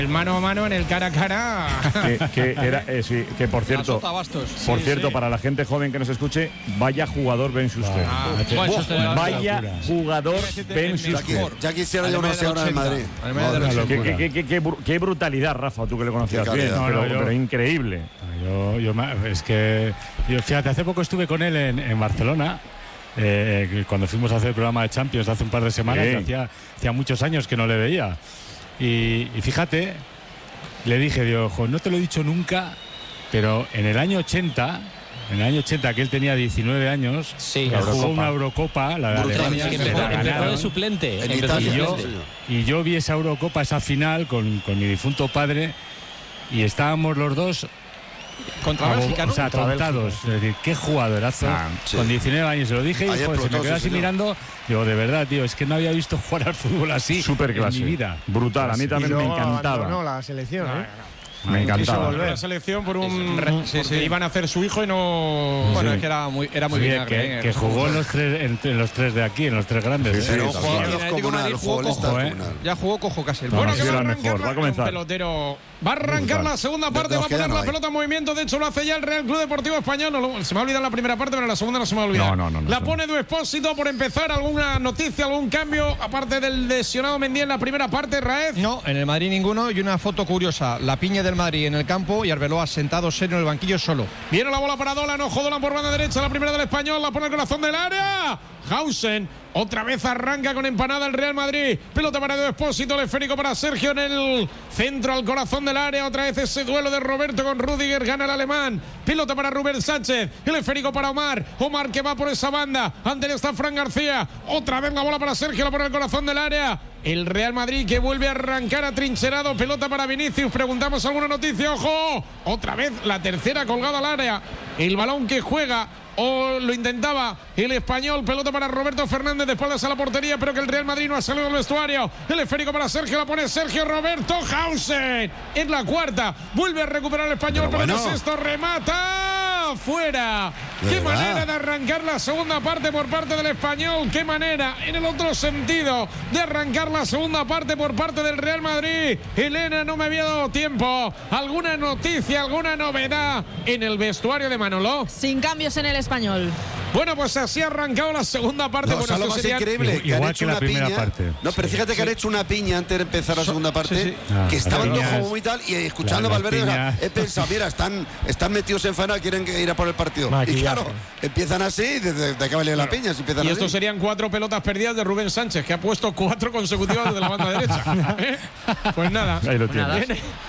El mano a mano en el cara a cara. que por cierto, para la gente joven que nos escuche, vaya jugador Ben Schuster. Vaya jugador Ben Schuster. Ya quisiera yo una ahora en Madrid. Qué brutalidad, Rafa, tú que le conocías bien, pero increíble. Fíjate, hace poco estuve con él en Barcelona. Cuando fuimos a hacer el programa de Champions hace un par de semanas, que hacía muchos años que no le veía. Y fíjate, le dije, no te lo he dicho nunca, pero en el año 80, que él tenía 19 años, jugó una Eurocopa, la de Alemania, empezó de suplente. Y yo vi esa Eurocopa, esa final, con mi difunto padre, y estábamos los dos contra Bélgica, ¿no? Atontados. Es decir, qué jugadorazo. Con 19 años se lo dije y se me quedó así mirando. Digo, de verdad, tío, es que no había visto jugar al fútbol así en mi vida. Brutal, a mí también me encantaba. No, la selección, Me encantaba. La selección por porque iban a hacer su hijo y no. Bueno, es que era muy bien. Que jugó en los tres de aquí, en los tres grandes. Ya jugó cojo casi. Bueno, que va a comenzar. Pelotero. Va a arrancar la segunda parte, va a poner la pelota en movimiento. De hecho, lo hace ya el Real Club Deportivo Español. Se me ha olvidado la primera parte, pero la segunda no se me ha olvidado. La pone Du Expósito. Por empezar, ¿alguna noticia, algún cambio? Aparte del lesionado Mendy en la primera parte, Raez. No, en el Madrid ninguno. Y una foto curiosa: la piña del Madrid en el campo y Arbeloa sentado serio en el banquillo solo. Viene la bola para Dolan. Ojo, Dolan por banda derecha. La primera del Español. La pone al corazón del área. Hausen. Otra vez arranca con empanada el Real Madrid. Pelota para Du Expósito, el esférico para Sergio en el centro al corazón del área. Otra vez ese duelo de Roberto con Rüdiger. Gana el alemán. Pelota para Rubén Sánchez. El esférico para Omar. Omar que va por esa banda. Ante él está Fran García. Otra vez la bola para Sergio. La pone al corazón del área. El Real Madrid que vuelve a arrancar atrincherado. Pelota para Vinicius. Preguntamos alguna noticia. ¡Ojo! Otra vez la tercera colgada al área. El balón que juega. O lo intentaba el español. Pelota para Roberto Fernández de espaldas a la portería, pero que el Real Madrid no ha salido del vestuario. El esférico para Sergio, la pone Sergio Roberto. Hausen en la cuarta. Vuelve a recuperar el español, pero no es esto. Remata fuera. Qué manera de arrancar la segunda parte por parte del español. Qué manera, en el otro sentido, de arrancar la segunda parte por parte del Real Madrid. Elena, no me había dado tiempo. ¿Alguna noticia, alguna novedad en el vestuario de Manolo? Sin cambios en el español. Bueno, pues así ha arrancado la segunda parte. Bueno, lo más increíble, que han hecho una piña. No, pero fíjate que han hecho una piña antes de empezar la segunda parte, que estaban todos como muy tal, y escuchando a Valverde, he pensado, mira, están metidos en faena, quieren ir a por el partido. Y claro, empiezan así, de que vale la piña. Y esto serían 4 pelotas perdidas de Rubén Sánchez, que ha puesto 4 consecutivas de la banda derecha. Pues nada. Ahí lo tienes.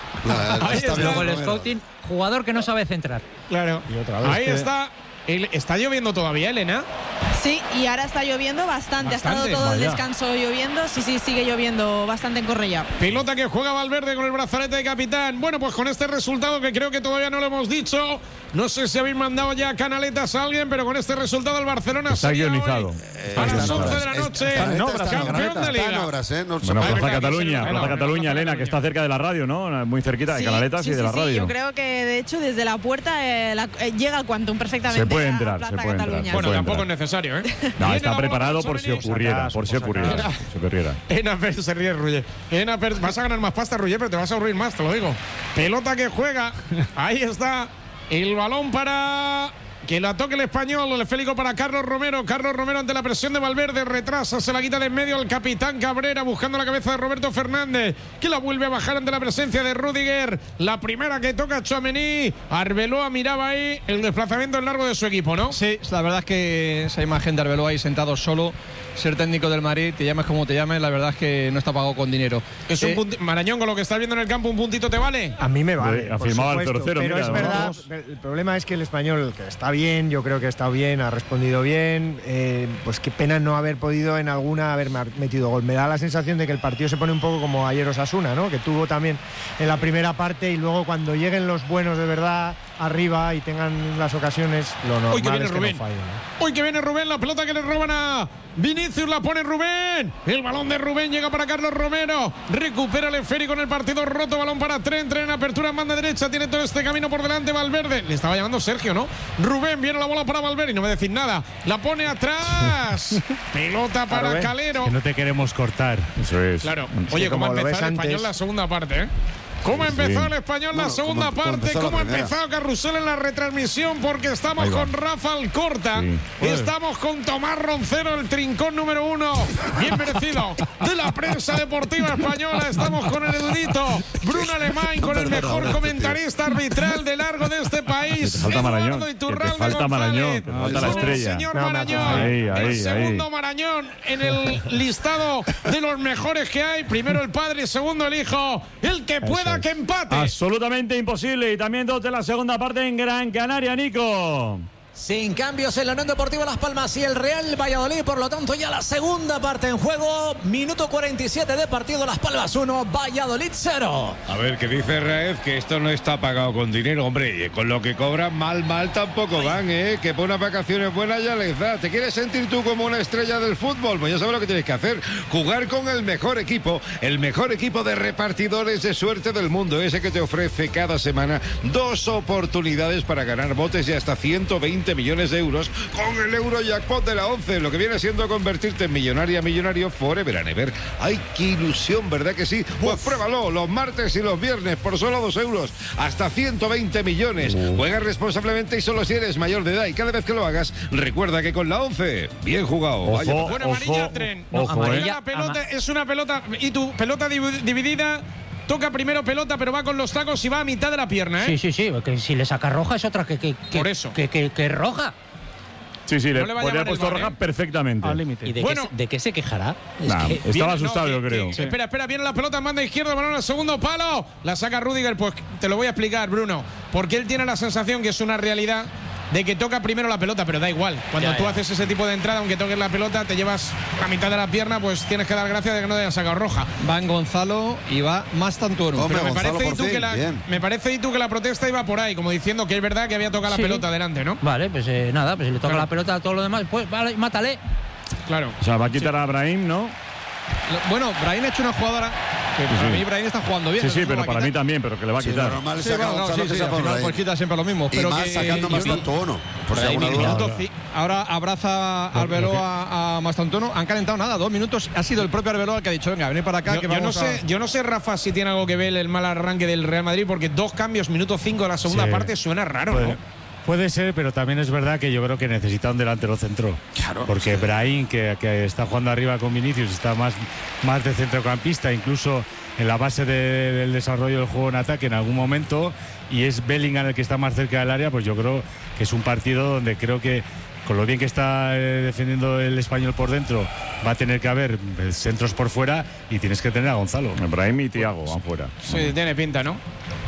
Luego el scouting, jugador que no sabe centrar. Claro. Ahí está. ¿Está lloviendo todavía, Elena? Sí, y ahora está lloviendo bastante. Ha estado todo el descanso lloviendo. Sí, sigue lloviendo bastante en Cornellá. Pelota que juega Valverde con el brazalete de capitán. Bueno, pues con este resultado que creo que todavía no lo hemos dicho. No sé si habéis mandado ya canaletas a alguien, pero con este resultado el Barcelona está guionizado. A las 11 de la noche, campeón de Liga. Bueno, Plaza Cataluña, Elena, que está cerca de la radio, ¿no? Muy cerquita de Canaletas y de la radio. Yo creo que, de hecho, desde la puerta llega el Quantum perfectamente. Se puede entrar. Bueno, tampoco es necesario, ¿eh? No, está preparado por si ocurriera. Enaper se ríe, Ruller. Enaper, vas a ganar más pasta, Ruller, pero te vas a aburrir más, te lo digo. Pelota que juega. Ahí está. El balón para que la toque el español. El esférico para Carlos Romero. Carlos Romero ante la presión de Valverde. Retrasa, se la quita de en medio el capitán Cabrera, buscando la cabeza de Roberto Fernández, que la vuelve a bajar ante la presencia de Rüdiger. La primera que toca Tchouaméni. Arbeloa miraba ahí el desplazamiento en largo de su equipo, ¿no? Sí, la verdad es que esa imagen de Arbeloa ahí sentado solo, ser técnico del Madrid, te llames como te llames, la verdad es que no está pagado con dinero. Es un Marañón, con lo que estás viendo en el campo, ¿un puntito te vale? A mí me vale. Ha firmado el 0-0. Pero es verdad, el problema es que el español, que está bien, yo creo que ha estado bien, ha respondido bien, pues qué pena no haber podido en alguna haber metido gol. Me da la sensación de que el partido se pone un poco como ayer Osasuna, ¿no? Que tuvo también en la primera parte, y luego cuando lleguen los buenos de verdad arriba y tengan las ocasiones, lo normal es que no fallen, ¿no? Hoy que viene Rubén, la pelota que le roban a Vinicius, la pone Rubén. El balón de Rubén llega para Carlos Romero. Recupera el esférico en el partido roto. Balón para Trent en apertura en banda derecha. Tiene todo este camino por delante Valverde. Le estaba llamando Sergio, ¿no? Rubén, viene la bola para Valverde y no me decís nada. La pone atrás. Pelota para Calero. Que no te queremos cortar. Eso es. Claro. Oye, ¿cómo ha empezado el español la segunda parte, ¿Cómo empezó el Español la segunda parte? ¿Cómo ha empezado Carrusel en la retransmisión? Porque estamos con Rafa Alcorta, estamos con Tomás Roncero, el trincón número 1, bien merecido, de la prensa deportiva española. Estamos con el erudito Bruno Alemán, con el mejor comentarista arbitral de largo de este país. Falta Marañón. Falta Marañón, falta la estrella. El señor Marañón, el segundo Marañón en el listado de los mejores que hay. Primero el padre, segundo el hijo. El que pueda que empate. Absolutamente imposible. Y también 2 de la segunda parte en Gran Canaria, Nico. Sin cambios en la Unión Deportiva Las Palmas y el Real Valladolid, por lo tanto ya la segunda parte en juego. Minuto 47 de partido, Las Palmas 1, Valladolid 0. A ver, que dice Raez que esto no está pagado con dinero, hombre, con lo que cobran mal tampoco van, que por unas vacaciones buenas ya les da. ¿Te quieres sentir tú como una estrella del fútbol? Pues ya sabes lo que tienes que hacer, jugar con el mejor equipo de repartidores de suerte del mundo, ese que te ofrece cada semana 2 oportunidades para ganar botes de hasta 120 millones de euros con el Eurojackpot de la 11, lo que viene siendo convertirte en millonario forever and ever. ¡Ay, qué ilusión!, ¿verdad que sí? Pues pruébalo los martes y los viernes por solo 2 euros, hasta 120 millones. Juega responsablemente y solo si eres mayor de edad, y cada vez que lo hagas, recuerda que con la 11, bien jugado. Bueno, amarilla, Tren. Amarilla, la pelota es una pelota, y tu pelota dividida. Toca primero pelota, pero va con los tacos y va a mitad de la pierna, Sí, que si le saca roja es otra por eso. Que roja. Sí, le podría puesto roja perfectamente. Al límite. ¿Y de qué se quejará? Estaba asustado, yo creo. Espera, viene la pelota en banda izquierda, balón al segundo palo. La saca Rüdiger, pues te lo voy a explicar, Bruno. Porque él tiene la sensación, que es una realidad, de que toca primero la pelota, pero da igual. Cuando tú haces ese tipo de entrada, aunque toques la pelota, te llevas la mitad de la pierna, pues tienes que dar gracias de que no te hayan sacado roja. Van Gonzalo y va Mastantuono. Pero me parece que la protesta iba por ahí, como diciendo que es verdad que había tocado la pelota delante, ¿no? Vale, pues nada, pues si le toca la pelota a todo lo demás, pues vale, mátale. Claro. O sea, va a quitar a Brahim, ¿no? Bueno, Brahim ha hecho una jugadora que para mí Brahim está jugando bien. Sí, pero para mí también, pero que le va a quitar. Normal al final pues quita siempre lo mismo. Pero más sacando Mastantuono. Por si alguna duda. Ahora abraza Arbeloa a Mastantuono. Han calentado nada, 2 minutos. Ha sido el propio Arbeloa el que ha dicho, venga, ven para acá. Yo no sé, Rafa, si tiene algo que ver el mal arranque del Real Madrid, porque 2 cambios, minuto 5 de la segunda parte, suena raro, ¿no? Puede ser, pero también es verdad que yo creo que necesita un delantero centro. Claro. Porque Brahim, que está jugando arriba con Vinicius, está más de centrocampista, incluso en la base del desarrollo del juego en ataque en algún momento, y es Bellingham el que está más cerca del área, pues yo creo que es un partido donde creo que, con lo bien que está defendiendo el Español por dentro, va a tener que haber centros por fuera y tienes que tener a Gonzalo. Brahim y Thiago van fuera. Sí, tiene pinta, ¿no?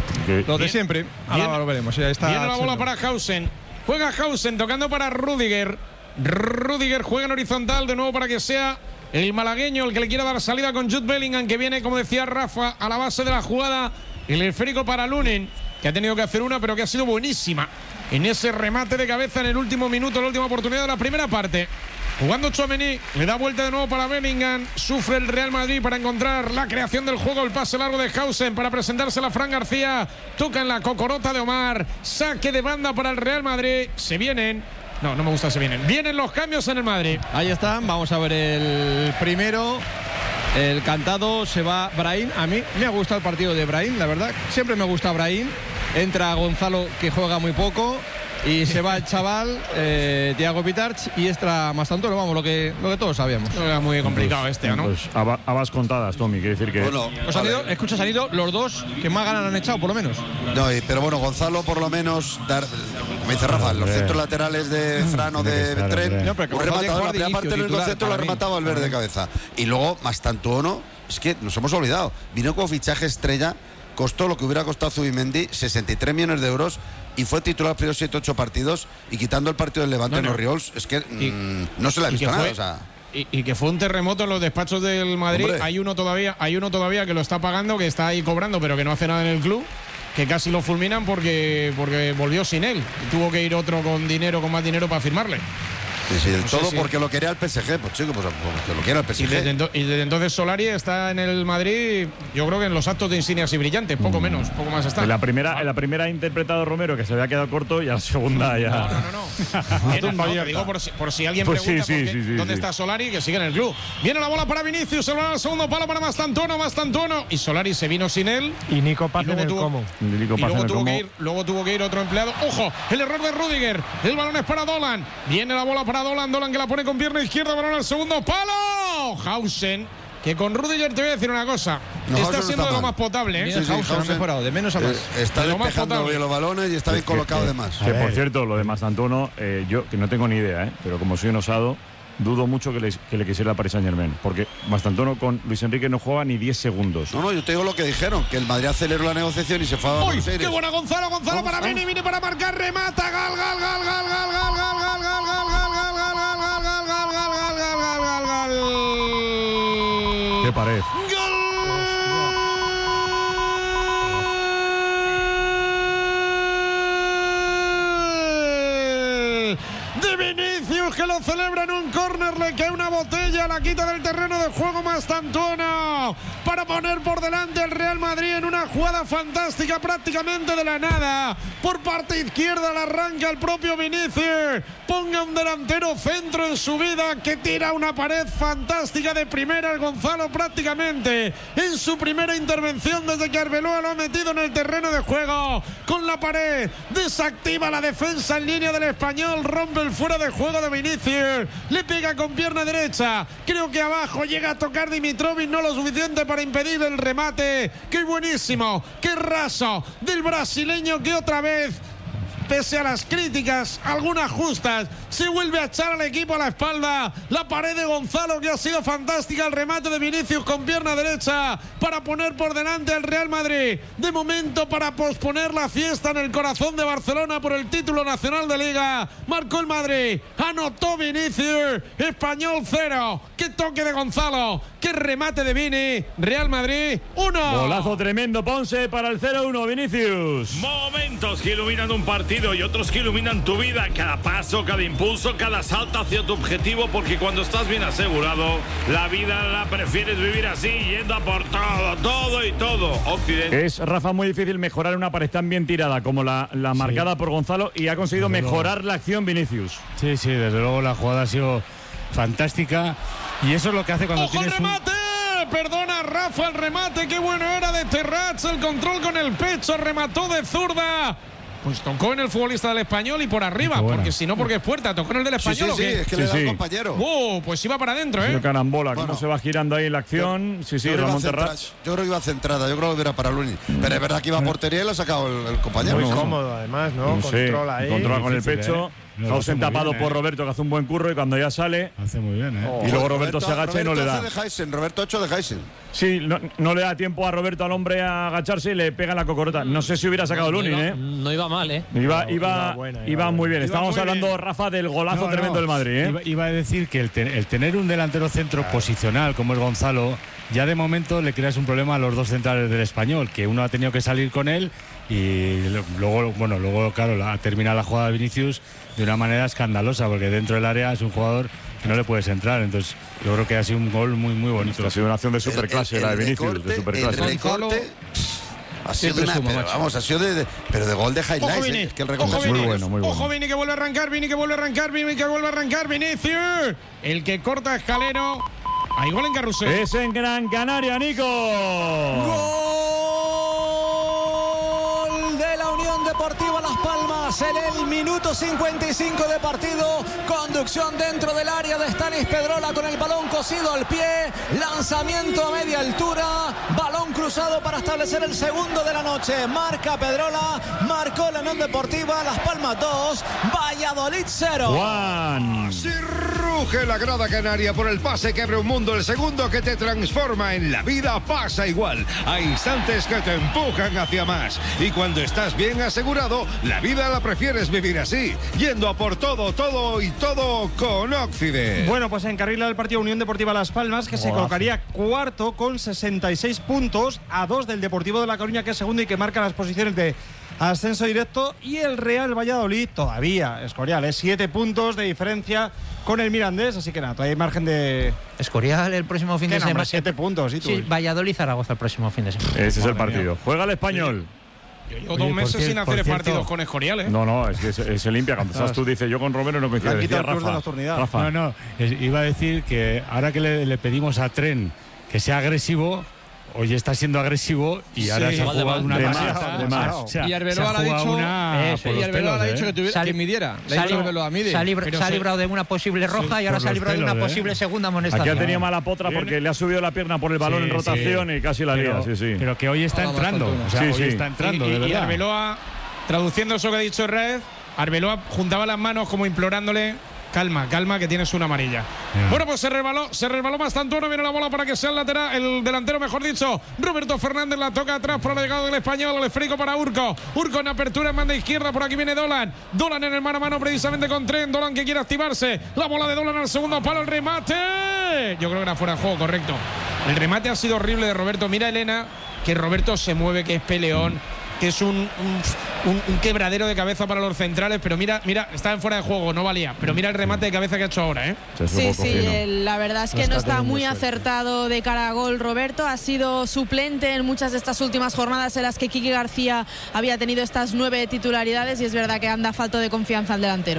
Lo de siempre. Ahora lo veremos. Ya está. Viene la bola para Hausen. Juega Hausen tocando para Rüdiger. Rüdiger juega en horizontal de nuevo para que sea el malagueño el que le quiera dar salida con Jude Bellingham, que viene, como decía Rafa, a la base de la jugada. El esférico para Lunin, que ha tenido que hacer una, pero que ha sido buenísima en ese remate de cabeza en el último minuto, la última oportunidad de la primera parte. Jugando Tchouaméni, le da vuelta de nuevo para Bellingham. Sufre el Real Madrid para encontrar la creación del juego. El pase largo de Hausen para presentársela a Fran García. Toca en la cocorota de Omar. Saque de banda para el Real Madrid. Se vienen. No me gusta se vienen. Vienen los cambios en el Madrid. Ahí están. Vamos a ver el primero. El cantado, se va Brahim. A mí me ha gustado el partido de Brahim, la verdad. Siempre me gusta Brahim. Entra Gonzalo, que juega muy poco. Y se va el chaval, Thiago Pitarch, y extra Mastantuono, vamos, lo que todos sabíamos. Era muy complicado ¿no? Pues habas contadas, Tommy, quiere decir que... Bueno, pues han ido los 2 que más ganas han echado, por lo menos. No, pero bueno, Gonzalo por lo menos, como dice Rafa, los centros laterales de Fran o de Tren, un rematador, la primera parte del concepto lo ha rematado al verde de cabeza. Y luego Mastantuono, es que nos hemos olvidado, vino con fichaje estrella, costó lo que hubiera costado Zubimendi, 63 millones de euros, y fue titular los primeros 7-8 partidos, y quitando el partido del Levante en los Riols, es que no se le ha visto nada. O sea. Y que fue un terremoto en los despachos del Madrid. Hay uno todavía que lo está pagando, que está ahí cobrando, pero que no hace nada en el club, que casi lo fulminan porque volvió sin él. Tuvo que ir otro con más dinero para firmarle. Sí, del todo porque lo quería el PSG, pues chico, pues porque lo quiera el PSG. Y desde entonces Solari está en el Madrid, yo creo que en los actos de insignias y brillantes, poco menos, poco más está. En la primera ha interpretado Romero, que se había quedado corto, y a la segunda ya. No. Digo por si alguien pregunta dónde está Solari, que sigue en el club. Viene la bola para Vinicius, se va al segundo palo para Mastantuono, y Solari se vino sin él. Y Nico Paz en el Como. Luego tuvo que ir otro empleado. ¡Ojo! El error de Rüdiger. El balón es para Dolan. Viene la bola para Dolan que la pone con pierna izquierda, balón al segundo palo. Hausen, que con Rüdiger te voy a decir una cosa. Está siendo de lo más potable, ¿eh? Hausen ha mejorado, de menos a más. Está despejando bien los balones y está bien colocado de más. Que por cierto, lo de Mastantuono, yo que no tengo ni idea, pero como soy un osado, dudo mucho que le quisiera el Paris Saint-Germain, porque Mastantuono con Luis Enrique no juega ni 10 segundos. No, yo te digo lo que dijeron, que el Madrid aceleró la negociación y se fue a Buenos Aires. ¡Qué buena Gonzalo para Vini para marcar, remata, gal. ¡Qué pared! Que lo celebra en un córner, le cae una botella, la quita del terreno de juego Mastantuono para poner por delante al Real Madrid en una jugada fantástica prácticamente de la nada. Por parte izquierda la arranca el propio Vinicius, ponga un delantero centro en su vida que tira una pared fantástica de primera el Gonzalo prácticamente en su primera intervención desde que Arbeloa lo ha metido en el terreno de juego con la pared, desactiva la defensa en línea del Español, rompe el fuera de juego de Vinicius, le pega con pierna derecha, creo que abajo llega a tocar Dimitrovic, no lo suficiente para impedir el remate. Qué buenísimo, qué raso del brasileño que otra vez, pese a las críticas, algunas justas, se vuelve a echar al equipo a la espalda. La pared de Gonzalo, que ha sido fantástica, el remate de Vinicius con pierna derecha para poner por delante al Real Madrid. De momento, para posponer la fiesta en el corazón de Barcelona por el título nacional de Liga. Marcó el Madrid, anotó Vinicius, Español 0. Qué toque de Gonzalo, qué remate de Vini. Real Madrid 1. Golazo tremendo, Ponce, para el 0-1, Vinicius. Momentos que iluminan un partido y otros que iluminan tu vida, cada paso, cada impulso, cada salto hacia tu objetivo, porque cuando estás bien asegurado, la vida la prefieres vivir así, yendo a por todo y todo. Occidente. Es, Rafa, muy difícil mejorar una pared tan bien tirada como la marcada por Gonzalo, y ha conseguido mejorar la acción Vinicius. Sí, desde luego la jugada ha sido fantástica, y eso es lo que hace cuando tienes el remate. Perdona, Rafa, el remate, qué bueno era de Terrats, el control con el pecho, remató de zurda. Pues tocó en el futbolista del Español y por arriba, porque si no, porque es puerta, tocó en el del Español. Sí, es que le da al compañero. Pues iba para adentro, ¿eh? Carambola, cómo se va girando ahí la acción. Ramón Terrats. Yo creo que iba centrada, yo creo que era para Lunin. Pero es verdad que iba a portería y lo ha sacado el compañero. Muy cómodo, además, ¿no? Controla ahí. Controla con el pecho. Hausen tapado por Roberto, que hace un buen curro, y cuando ya sale hace muy bien, y luego Roberto se agacha y no le da. Roberto 8 de Heisen. Sí, no le da tiempo a Roberto, al hombre, a agacharse y le pega en la cocorota. No sé si hubiera sacado Lunin, No iba mal, Iba muy bien. Estábamos hablando, Rafa, del golazo tremendo del Madrid, Iba a decir que el tener un delantero centro posicional como es Gonzalo, ya de momento le creas un problema a los dos centrales del Español, que uno ha tenido que salir con él y luego claro, ha terminado la jugada de Vinicius de una manera escandalosa, porque dentro del área es un jugador que no le puedes entrar. Entonces yo creo que ha sido un gol muy muy bonito. Ha sido una acción de superclase, la de Vinicius, de superclase. El recorte ha sido pero de gol de highlights. Vini, que el recorte es muy bueno. Ojo, Vini que vuelve a arrancar, Vinicius, el que corta Escalero. Hay gol en Carrusel. Es en Gran Canaria, Nico. Gol de la Unión Deportiva Las Palmas en el minuto 55 de partido. Conducción dentro del área de Stanis Pedrola con el balón cosido al pie. Lanzamiento a media altura. Balón cruzado para establecer el segundo de la noche. Marca Pedrola. Marcó la Unión Deportiva Las Palmas 2. Valladolid 0. Juan. Si ruge la grada canaria por el pase que abre un mundo. El segundo que te transforma en la vida pasa igual. Hay instantes que te empujan hacia más. Y cuando estás bien asegurado, la vida la prefieres vivir así, yendo a por todo y todo con Occident. Bueno, pues encarrila el partido Unión Deportiva Las Palmas, que se colocaría cuarto con 66 puntos, a 2 del Deportivo de La Coruña, que es segundo y que marca las posiciones de ascenso directo, y el Real Valladolid todavía, Escorial, 7 puntos de diferencia con el Mirandés, así que nada, todavía hay margen de... Escorial el próximo fin de semana. 7 puntos, sí, Valladolid-Zaragoza el próximo fin de semana. Ese es el partido. Juega el Español. Yo llevo 2 meses sin hacer partidos con Escorial, ¿eh? No, es que se limpia. Cuando estás tú, dices, yo con Romero no coincido. Decía Rafa. No, iba a decir que ahora que le pedimos a Tren que sea agresivo, hoy está siendo agresivo y ahora se ha jugado una de más. O sea, y Arbeloa le ha dicho que midiera. Le ha dicho Arbeloa mide. Se ha librado de una posible roja y ahora se ha librado de una posible segunda amonestación. Aquí ha tenido mala potra porque le ha subido la pierna por el balón en rotación y casi la lía. Pero que hoy está entrando. O sea, hoy está entrando, de verdad. Y Arbeloa, traduciendo eso que ha dicho Red, Arbeloa juntaba las manos como implorándole: calma, que tienes una amarilla. Bueno, pues se resbaló Mastantuono, viene la bola para que sea el delantero, mejor dicho. Roberto Fernández la toca atrás por la llegada del Español, el esférico para Urco en apertura en banda izquierda, por aquí viene Dolan en el mano a mano precisamente con Tren, Dolan que quiere activarse, la bola de Dolan al segundo palo, el remate, yo creo que era fuera de juego, correcto. El remate ha sido horrible de Roberto. Mira, Elena, que Roberto se mueve, que es peleón, que es un quebradero de cabeza para los centrales, pero mira, estaba en fuera de juego, no valía, pero mira el remate de cabeza que ha hecho ahora, ¿eh? Sí, la verdad es que no está muy acertado de cara a gol Roberto, ha sido suplente en muchas de estas últimas jornadas en las que Quique García había tenido estas 9 titularidades y es verdad que anda falto de confianza al delantero.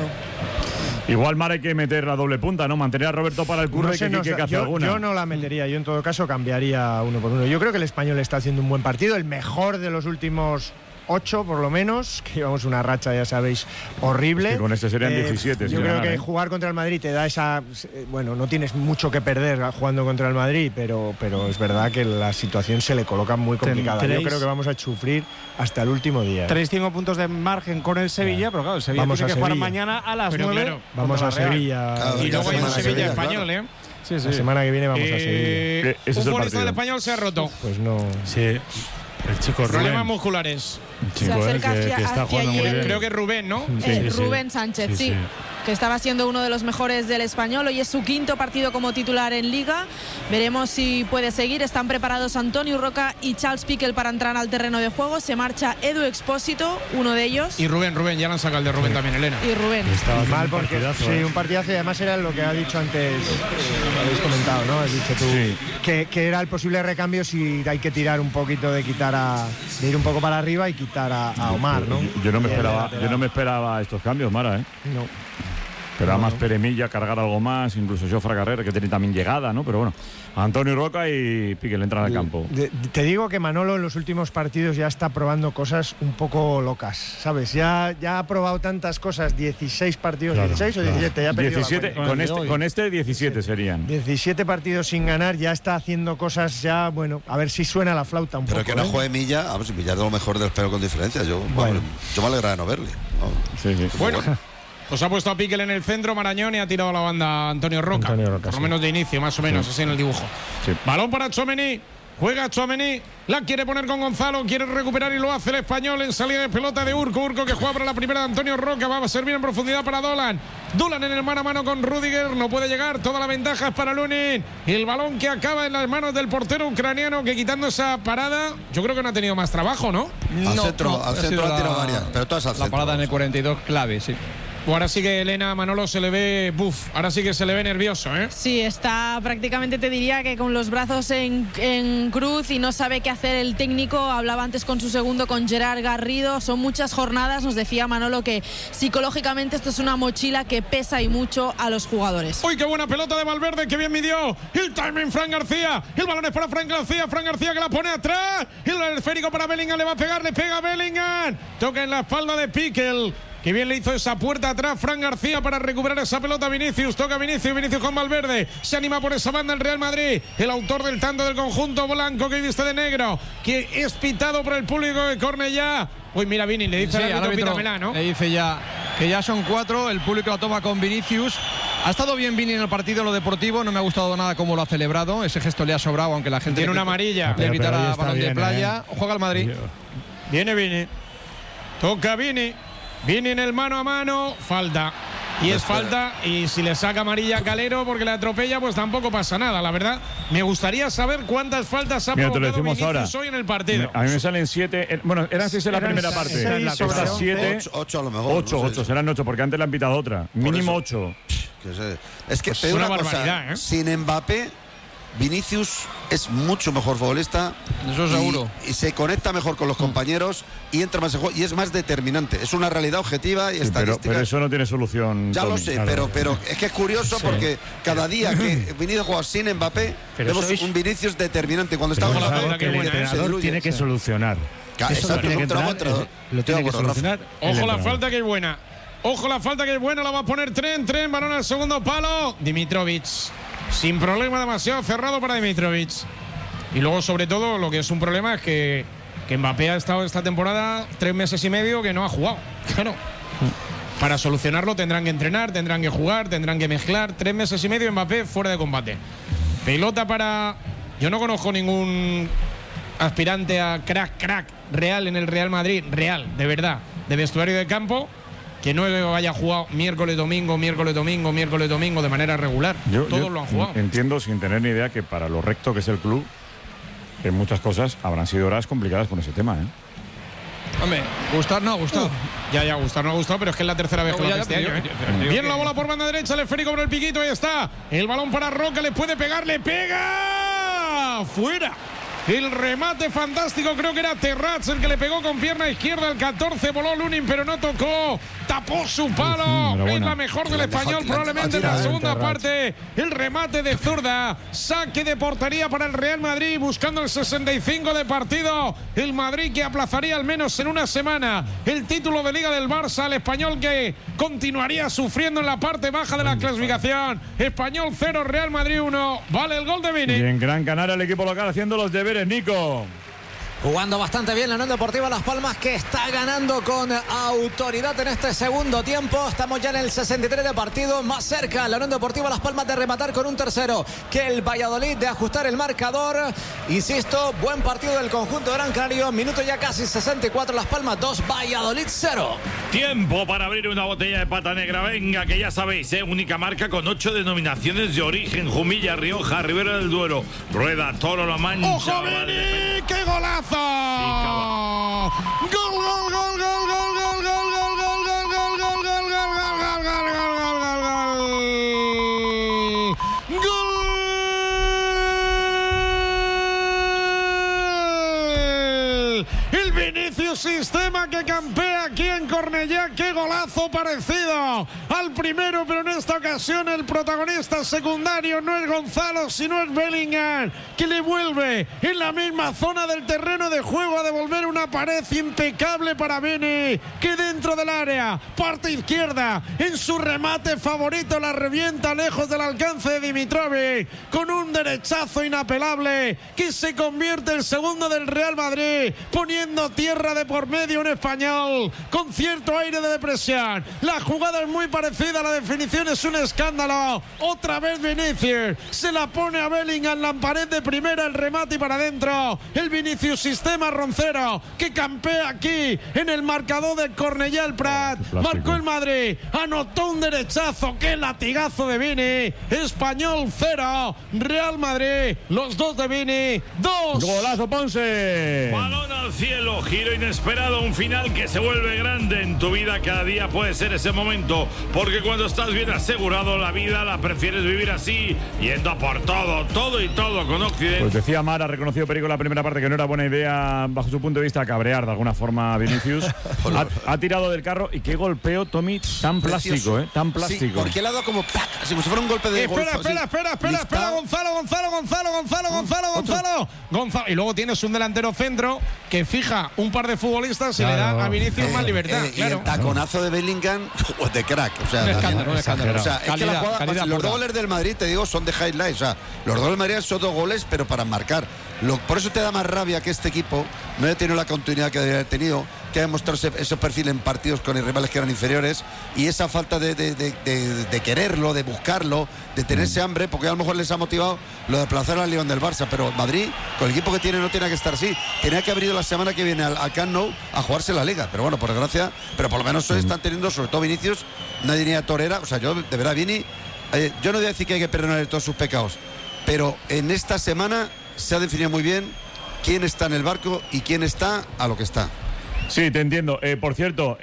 Igual Mar hay que meter la doble punta, ¿no? Mantener a Roberto para el curro y que hace alguna. Yo no la metería, yo en todo caso cambiaría 1 por 1. Yo creo que el Español está haciendo un buen partido, el mejor de los últimos 8 por lo menos, que llevamos una racha, ya sabéis, horrible. Es que con este serían 17. Yo creo que jugar contra el Madrid te da esa... Bueno, no tienes mucho que perder jugando contra el Madrid, pero es verdad que la situación se le coloca muy complicada. Yo creo que vamos a sufrir hasta el último día. 5 puntos de margen con el Sevilla, pero claro, el Sevilla tiene que jugar mañana a las 9. Claro, vamos a Sevilla. Y luego hay un Sevilla Español, ¿eh? Sí. La semana que viene vamos a Sevilla. Un futbolista del Español se ha roto. Pues no... Sí. El chico Rubén. Problemas musculares. Se acerca que está jugando muy bien. Creo que Rubén, ¿no? Rubén Sánchez, sí. Que estaba siendo uno de los mejores del Español. Hoy es su 5º partido como titular en Liga. Veremos si puede seguir. Están preparados Antonio Roca y Charles Piquel para entrar al terreno de juego. Se marcha Edu Expósito, uno de ellos. Y Rubén, ya le han sacado el de Rubén también, Elena. Y Rubén. Mal porque un partidazo, y además era lo que ha dicho antes, habéis comentado, ¿no? Has dicho tú que era el posible recambio si hay que tirar un poquito de ir un poco para arriba y quitar a Omar, ¿no? Yo no me esperaba estos cambios, Mara, ¿eh? No. Pero más Peremilla, cargar algo más, incluso Jofre Carrera, que tiene también llegada, ¿no? Pero bueno, Antonio Roca y Piquel entran al campo. Te digo que Manolo en los últimos partidos ya está probando cosas un poco locas, ¿sabes? Ya ha probado tantas cosas, 16 partidos, 16 o 17, ya ha perdido 17, con este 17 serían. 17 partidos sin ganar, ya está haciendo cosas ya, bueno, a ver si suena la flauta un poco. Pero que no juegue Milla, a ver si Milla es de lo mejor del pero con diferencia. Yo me alegra de no verle. ¿No? Sí. Bueno. Pues ha puesto a Piquel en el centro, Marañón, y ha tirado a la banda Antonio Roca. Por lo menos de inicio, más o menos, así en el dibujo. Sí. Balón para Tchouaméni. Juega Tchouaméni. La quiere poner con Gonzalo. Quiere recuperar y lo hace el Español en salida de pelota de Urco. Urco que juega para la primera de Antonio Roca. Va a servir en profundidad para Dolan. Dolan en el mano a mano con Rüdiger. No puede llegar. Toda la ventaja es para Lunin. El balón que acaba en las manos del portero ucraniano, que quitando esa parada, yo creo que no ha tenido más trabajo, ¿no? Al centro ha tirado varias, pero todas al centro. La parada en el 42 clave, sí. Ahora sí que Elena Manolo se le ve ahora sí que se le ve nervioso, ¿eh? Sí, está prácticamente, te diría que con los brazos en cruz y no sabe qué hacer el técnico. Hablaba antes con su segundo, con Gerard Garrido. Son muchas jornadas, nos decía Manolo que psicológicamente esto es una mochila que pesa y mucho a los jugadores. ¡Uy, qué buena pelota de Valverde! ¡Qué bien midió! El timing, Fran García. El balón es para Fran García que la pone atrás. El esférico para Bellingham, le va a pegar, le pega a Bellingham. Toca en la espalda de Piquel. Que bien le hizo esa puerta atrás Fran García para recuperar esa pelota. Vinicius, toca Vinicius con Valverde. Se anima por esa banda el Real Madrid. El autor del tanto del conjunto blanco que viste de negro, que es pitado por el público de Cornellá. Uy, mira, Vini, le dice al árbitro, pítamela, ¿no? Le dice ya que ya son 4, el público la toma con Vinicius. Ha estado bien Vini en el partido, en lo deportivo, no me ha gustado nada cómo lo ha celebrado. Ese gesto le ha sobrado, aunque la gente... Tiene una amarilla. Le gritará balón de playa. Juega el Madrid. Viene Vini. Toca Vini. Viene en el mano a mano, falta. Y es falta, y si le saca amarilla a Calero porque le atropella, pues tampoco pasa nada. La verdad, me gustaría saber cuántas faltas ha provocado Vinicius hoy en el partido. A mí me salen 7, bueno, eran 6 en la primera parte. 7, 8 a lo mejor. 8, serán 8, porque antes le han pitado otra. Mínimo 8. Es que pues es una barbaridad, cosa, sin Mbappé, Vinicius es mucho mejor futbolista. Eso seguro. Y se conecta mejor con los compañeros y entra más en juego y es más determinante. Es una realidad objetiva y estadística. Pero eso no tiene solución. Ya lo sé, claro. pero es que es curioso porque cada día que Vinicius juega sin Mbappé, vemos un Vinicius determinante. Cuando está jugando, que el entrenador tiene que solucionar. Eso tiene que entrar, lo tiene que solucionar. Ojo la falta que es buena. Ojo la falta que es buena, la va a poner Tren, balón al segundo palo. Dimitrovic. Sin problema, demasiado cerrado para Dimitrovic. Y luego, sobre todo, lo que es un problema es que Mbappé ha estado esta temporada 3 meses y medio que no ha jugado. Claro. Para solucionarlo tendrán que entrenar, tendrán que jugar, tendrán que mezclar. 3 meses y medio Mbappé fuera de combate. Pelota para... Yo no conozco ningún aspirante a crack real en el Real Madrid. Real, de verdad. De vestuario de campo. Que no haya jugado miércoles, domingo, de manera regular. Todos lo han jugado. Entiendo, sin tener ni idea, que para lo recto que es el club, en muchas cosas habrán sido horas complicadas con ese tema, Hombre, gustar no ha gustado. Gustar no ha gustado, pero es que es la tercera vez que lo hace este año. Bien la bola por banda derecha, el esférico por el piquito, ahí está. El balón para Roca, le puede pegar, le pega. ¡Fuera! El remate fantástico, creo que era Terrats el que le pegó con pierna izquierda el 14, voló Lunin, pero no tocó, tapó su palo. Es la mejor del Español, probablemente en la segunda parte. El remate de zurda, saque de portería para el Real Madrid, buscando el 65 de partido. El Madrid que aplazaría al menos en una semana el título de Liga del Barça, el Español que continuaría sufriendo en la parte baja de la clasificación. Español 0, Real Madrid 1. Vale el gol de Vini. Y en Gran Canaria el equipo local haciendo los deberes. Nico. Jugando bastante bien la Unión Deportiva Las Palmas, que está ganando con autoridad en este segundo tiempo. Estamos ya en el 63 de partido, más cerca la Unión Deportiva Las Palmas de rematar con un tercero que el Valladolid, de ajustar el marcador. Insisto, buen partido del conjunto de Gran Canaria. Minuto ya casi 64, Las Palmas 2, Valladolid 0. Tiempo para abrir una botella de pata negra. Venga, que ya sabéis, única marca con 8 denominaciones de origen: Jumilla, Rioja, Ribera del Duero, Rueda, Toro, La Mancha. ¡Ojo, Vini! ¡Qué golazo! ¡Gol, gol, gol, gol, gol, gol, gol, gol, gol, gol! El Vinicius Sistema que campea aquí en Cornellá. ¡Qué golazo parecido al primero! Pero en esta ocasión el protagonista secundario no es Gonzalo, sino es Bellingham, que le vuelve en la misma zona del terreno de juego a devolver una pared impecable para Vini, que dentro del área, parte izquierda, en su remate favorito, la revienta lejos del alcance de Dimitrovic, con un derechazo inapelable que se convierte el segundo del Real Madrid, poniendo tierra de por medio un español con cierto aire de depresión. La jugada es muy parecida, la definición es un escándalo. Otra vez Vinicius se la pone a Bellingham, la pared de primera, el remate y para adentro. El Vinicius Sistema Roncero, que campea aquí en el marcador de Cornellá el Prat. Marcó el Madrid, anotó un derechazo, qué latigazo de Vini. Español 0, Real Madrid, los dos de Vini, 2. Golazo Ponce. Balón al cielo, giro inesperado, un final que se vuelve grande en tu vida. Cada día puede ser ese momento, porque cuando estás bien asegurado, la vida la prefieres vivir así, yendo a por todo y todo con Occidente. Pues decía Mar, ha reconocido Perico en la primera parte que no era buena idea, bajo su punto de vista, cabrear de alguna forma a Vinicius. ha tirado del carro y qué golpeo, Tommy, tan plástico, tan plástico. Sí, porque le ha dado como ¡pac! Como si fuera un golpe de golf. Espera, Gonzalo. Y luego tienes un delantero centro que fija un par de futbolistas y le da a Vinicius más libertad. Y el taconazo de Bellingham, de crack. O sea, escándalo. O sea, es que la jugada, los 2 goles del Madrid, te digo, son de highlights. O sea, los 2 del Madrid son 2 goles, pero para marcar. Por eso te da más rabia que este equipo no haya tenido la continuidad que debería haber tenido, que haya mostrado ese perfil en partidos con rivales que eran inferiores, y esa falta de quererlo, de buscarlo, de tener ese hambre, porque a lo mejor les ha motivado lo de aplazar al León del Barça. Pero Madrid, con el equipo que tiene, no tiene que estar así. Tenía que haber ido la semana que viene al Camp Nou a jugarse la Liga, pero bueno, por desgracia, pero por lo menos están teniendo, sobre todo Vinicius, una línea torera. O sea, yo de verdad, Vini, yo no voy a decir que hay que perdonarle todos sus pecados, pero en esta semana se ha definido muy bien quién está en el barco y quién está a lo que está. Sí, te entiendo. Por cierto,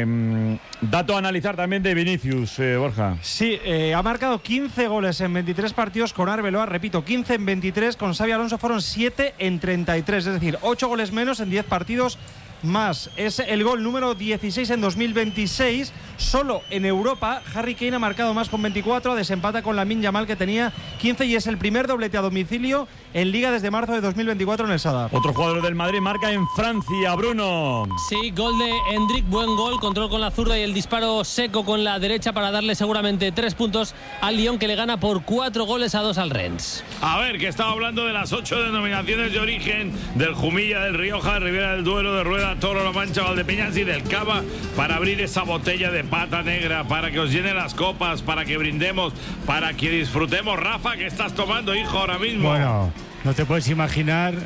dato a analizar también de Vinicius, Borja. Sí, ha marcado 15 goles en 23 partidos con Arbeloa, repito, 15 en 23, con Xabi Alonso fueron 7 en 33, es decir, 8 goles menos en 10 partidos más. Es el gol número 16 en 2026. Solo en Europa, Harry Kane ha marcado más con 24, desempata con Lamine Yamal, que tenía 15, y es el primer doblete a domicilio en Liga desde marzo de 2024 en el Sadar. Otro jugador del Madrid marca en Francia, Bruno. Sí, gol de Endrick, buen gol, control con la zurda y el disparo seco con la derecha para darle seguramente 3 puntos al Lyon, que le gana por 4-2 al Rennes. A ver, que estaba hablando de las 8 denominaciones de origen, del Jumilla, del Rioja, Ribera del Duero, de Rueda, Toro, La Mancha, Valdepeñas y del Cava, para abrir esa botella de pata negra, para que os llenen las copas, para que brindemos, para que disfrutemos. Rafa, ¿qué estás tomando, hijo, ahora mismo? Bueno, no te puedes imaginar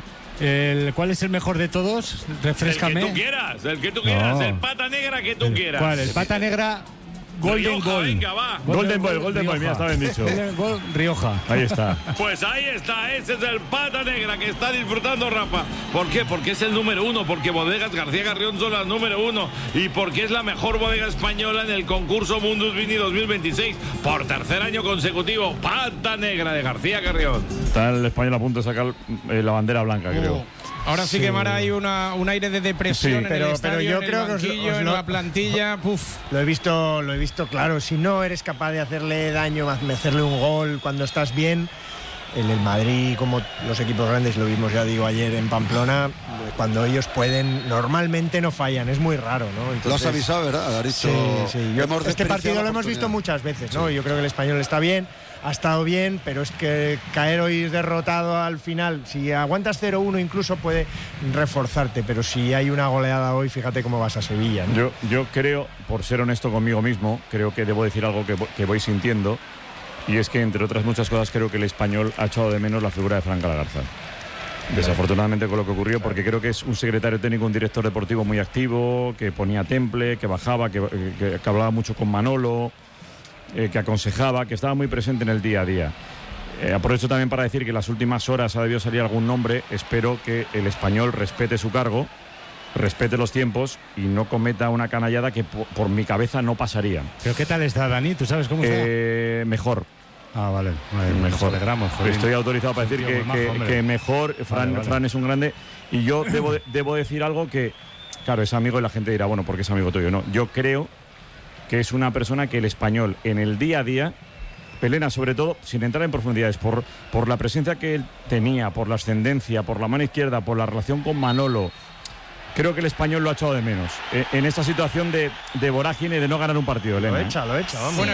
cuál es el mejor de todos. Refréscame. El que tú quieras, No. el pata negra que tú quieras. ¿Cuál? El pata negra. Golden Rioja, Goal. venga, va. Golden Boy, mira, está bien dicho. Golden Goal, Rioja. Ahí está. Pues ahí está, ese es el pata negra que está disfrutando Rafa. ¿Por qué? Porque es el número 1, porque Bodegas García Carrión son las número 1 y porque es la mejor bodega española en el concurso Mundus Vini 2026 por tercer año consecutivo. Pata negra de García Carrión. Está el español a punto de sacar la bandera blanca, creo. Ahora sí que Mara hay un aire de depresión en el estadio, yo en creo el banquillo, en la plantilla. Lo he visto claro. Si no eres capaz de hacerle daño, hacerle un gol cuando estás bien, en el Madrid, como los equipos grandes, lo vimos, ya digo, ayer en Pamplona, cuando ellos pueden, normalmente no fallan, es muy raro, ¿no? Entonces, lo has avisado, ¿verdad? Sí. Este partido lo hemos visto muchas veces, ¿no? Sí. Yo creo que el español está bien, ha estado bien, pero es que caer hoy derrotado al final, si aguantas 0-1 incluso puede reforzarte, pero si hay una goleada hoy, fíjate cómo vas a Sevilla, ¿no? Yo creo, por ser honesto conmigo mismo, creo que debo decir algo que voy sintiendo, y es que, entre otras muchas cosas, creo que el español ha echado de menos la figura de Fran Galagarza. Desafortunadamente con lo que ocurrió, porque creo que es un secretario técnico, un director deportivo muy activo, que ponía temple, que bajaba, que hablaba mucho con Manolo, que aconsejaba, que estaba muy presente en el día a día. Aprovecho también para decir que en las últimas horas ha debido salir algún nombre. Espero que el español respete su cargo, respete los tiempos y no cometa una canallada que por mi cabeza no pasaría. ¿Pero qué tal está Dani? ¿Tú sabes cómo está? Mejor. Ah, vale. Mejor. Nos alegramos, joder. Estoy autorizado para decir que mejor. Fran es un grande. Y yo debo decir algo que, claro, es amigo y la gente dirá, bueno, porque es amigo tuyo. No, yo creo que es una persona que el español en el día a día, Pelena, sobre todo, sin entrar en profundidades, por la presencia que él tenía, por la ascendencia, por la mano izquierda, por la relación con Manolo, creo que el español lo ha echado de menos en esta situación de vorágine de no ganar un partido, Elena. Lo echa, vamos. Sí. Bueno,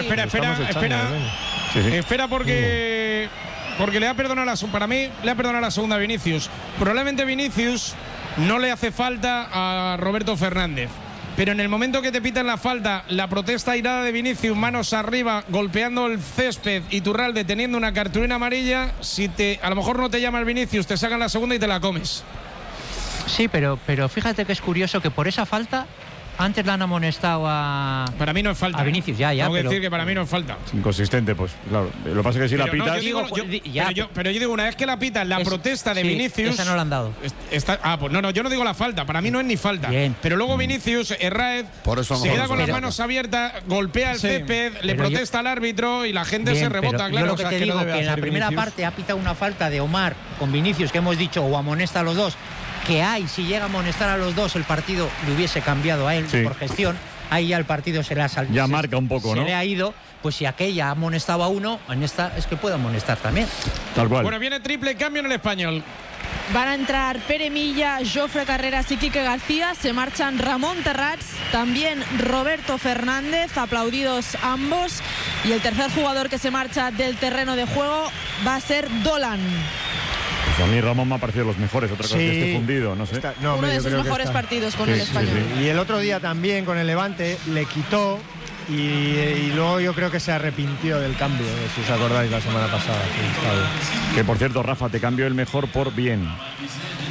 espera porque le ha perdonado para mí le ha perdonado la segunda a Vinicius. Probablemente Vinicius no le hace falta a Roberto Fernández, pero en el momento que te pitan la falta, la protesta airada de Vinicius, manos arriba, golpeando el césped, y Iturralde teniendo una cartulina amarilla, a lo mejor no te llama el Vinicius, te sacan la segunda y te la comes. Sí, pero fíjate que es curioso que por esa falta antes la han amonestado a... Para mí no es falta. A Vinicius, ya. Tengo que decir que para mí no es falta. Inconsistente, pues, claro. Lo que pasa es que si la pitas... Pero yo digo, una vez que la pitas, la protesta de Vinicius... Esa no la han dado. Pues no, yo no digo la falta. Para mí no es ni falta. Bien. Pero luego Vinicius, Herráez, se queda con las manos abiertas, golpea el césped, le protesta al árbitro y la gente se rebota, claro. Yo lo que te digo, que en la primera parte ha pitado una falta de Omar con Vinicius, que hemos dicho, o amonesta a los dos, que si llega a amonestar a los dos, el partido le hubiese cambiado a él por gestión. Ahí ya el partido se le ha salido. Ya marca un poco, ¿no? Se le ha ido. Pues si aquella ha amonestado a uno, en esta es que puede amonestar también. Tal cual. Bueno, viene triple cambio en el español. Van a entrar Pere Milla, Jofre Carreras y Quique García. Se marchan Ramón Terrats, también Roberto Fernández, aplaudidos ambos. Y el tercer jugador que se marcha del terreno de juego va a ser Dolan. Pues a mí Ramón me ha parecido los mejores, otra cosa que esté fundido, no sé. Uno de sus mejores partidos con el español. Sí. Y el otro día también con el Levante le quitó y luego yo creo que se arrepintió del cambio, si os acordáis la semana pasada. Que por cierto, Rafa, te cambio el mejor por bien.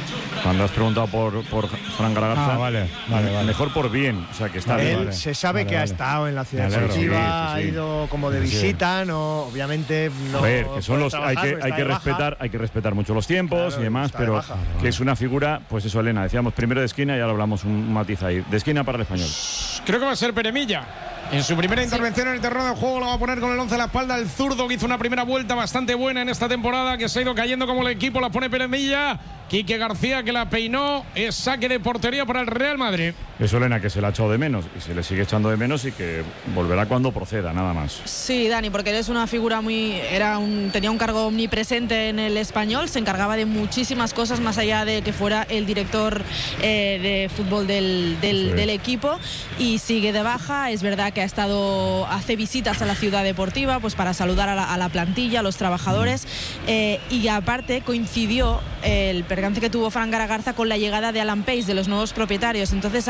Cuando has preguntado por Fran Galagarza, vale. mejor por bien, o sea que está bien. Se sabe que ha estado en la ciudad deportiva, ha ido como de visita, no, obviamente no. A ver, que son hay que respetar mucho los tiempos y demás, pero que es una figura, pues eso, Elena, decíamos primero de esquina, ya lo hablamos un matiz ahí, de esquina para el Español. Creo que va a ser Peremilla. En su primera intervención en el terreno de juego lo va a poner con el 11 a la espalda el zurdo, que hizo una primera vuelta bastante buena en esta temporada, que se ha ido cayendo como el equipo, la pone Peremilla. Quique García, que la peinó, es saque de portería para el Real Madrid. Eso, Elena, que se la ha echado de menos y se le sigue echando de menos y que volverá cuando proceda, nada más. Sí, Dani, porque él es una figura tenía un cargo omnipresente en el Español, se encargaba de muchísimas cosas más allá de que fuera el director de fútbol del equipo, y sigue de baja. Es verdad que hace visitas a la ciudad deportiva pues para saludar a la plantilla, a los trabajadores, y aparte coincidió el percance que tuvo Fran Galagarza con la llegada de Alan Pace, de los nuevos propietarios. Entonces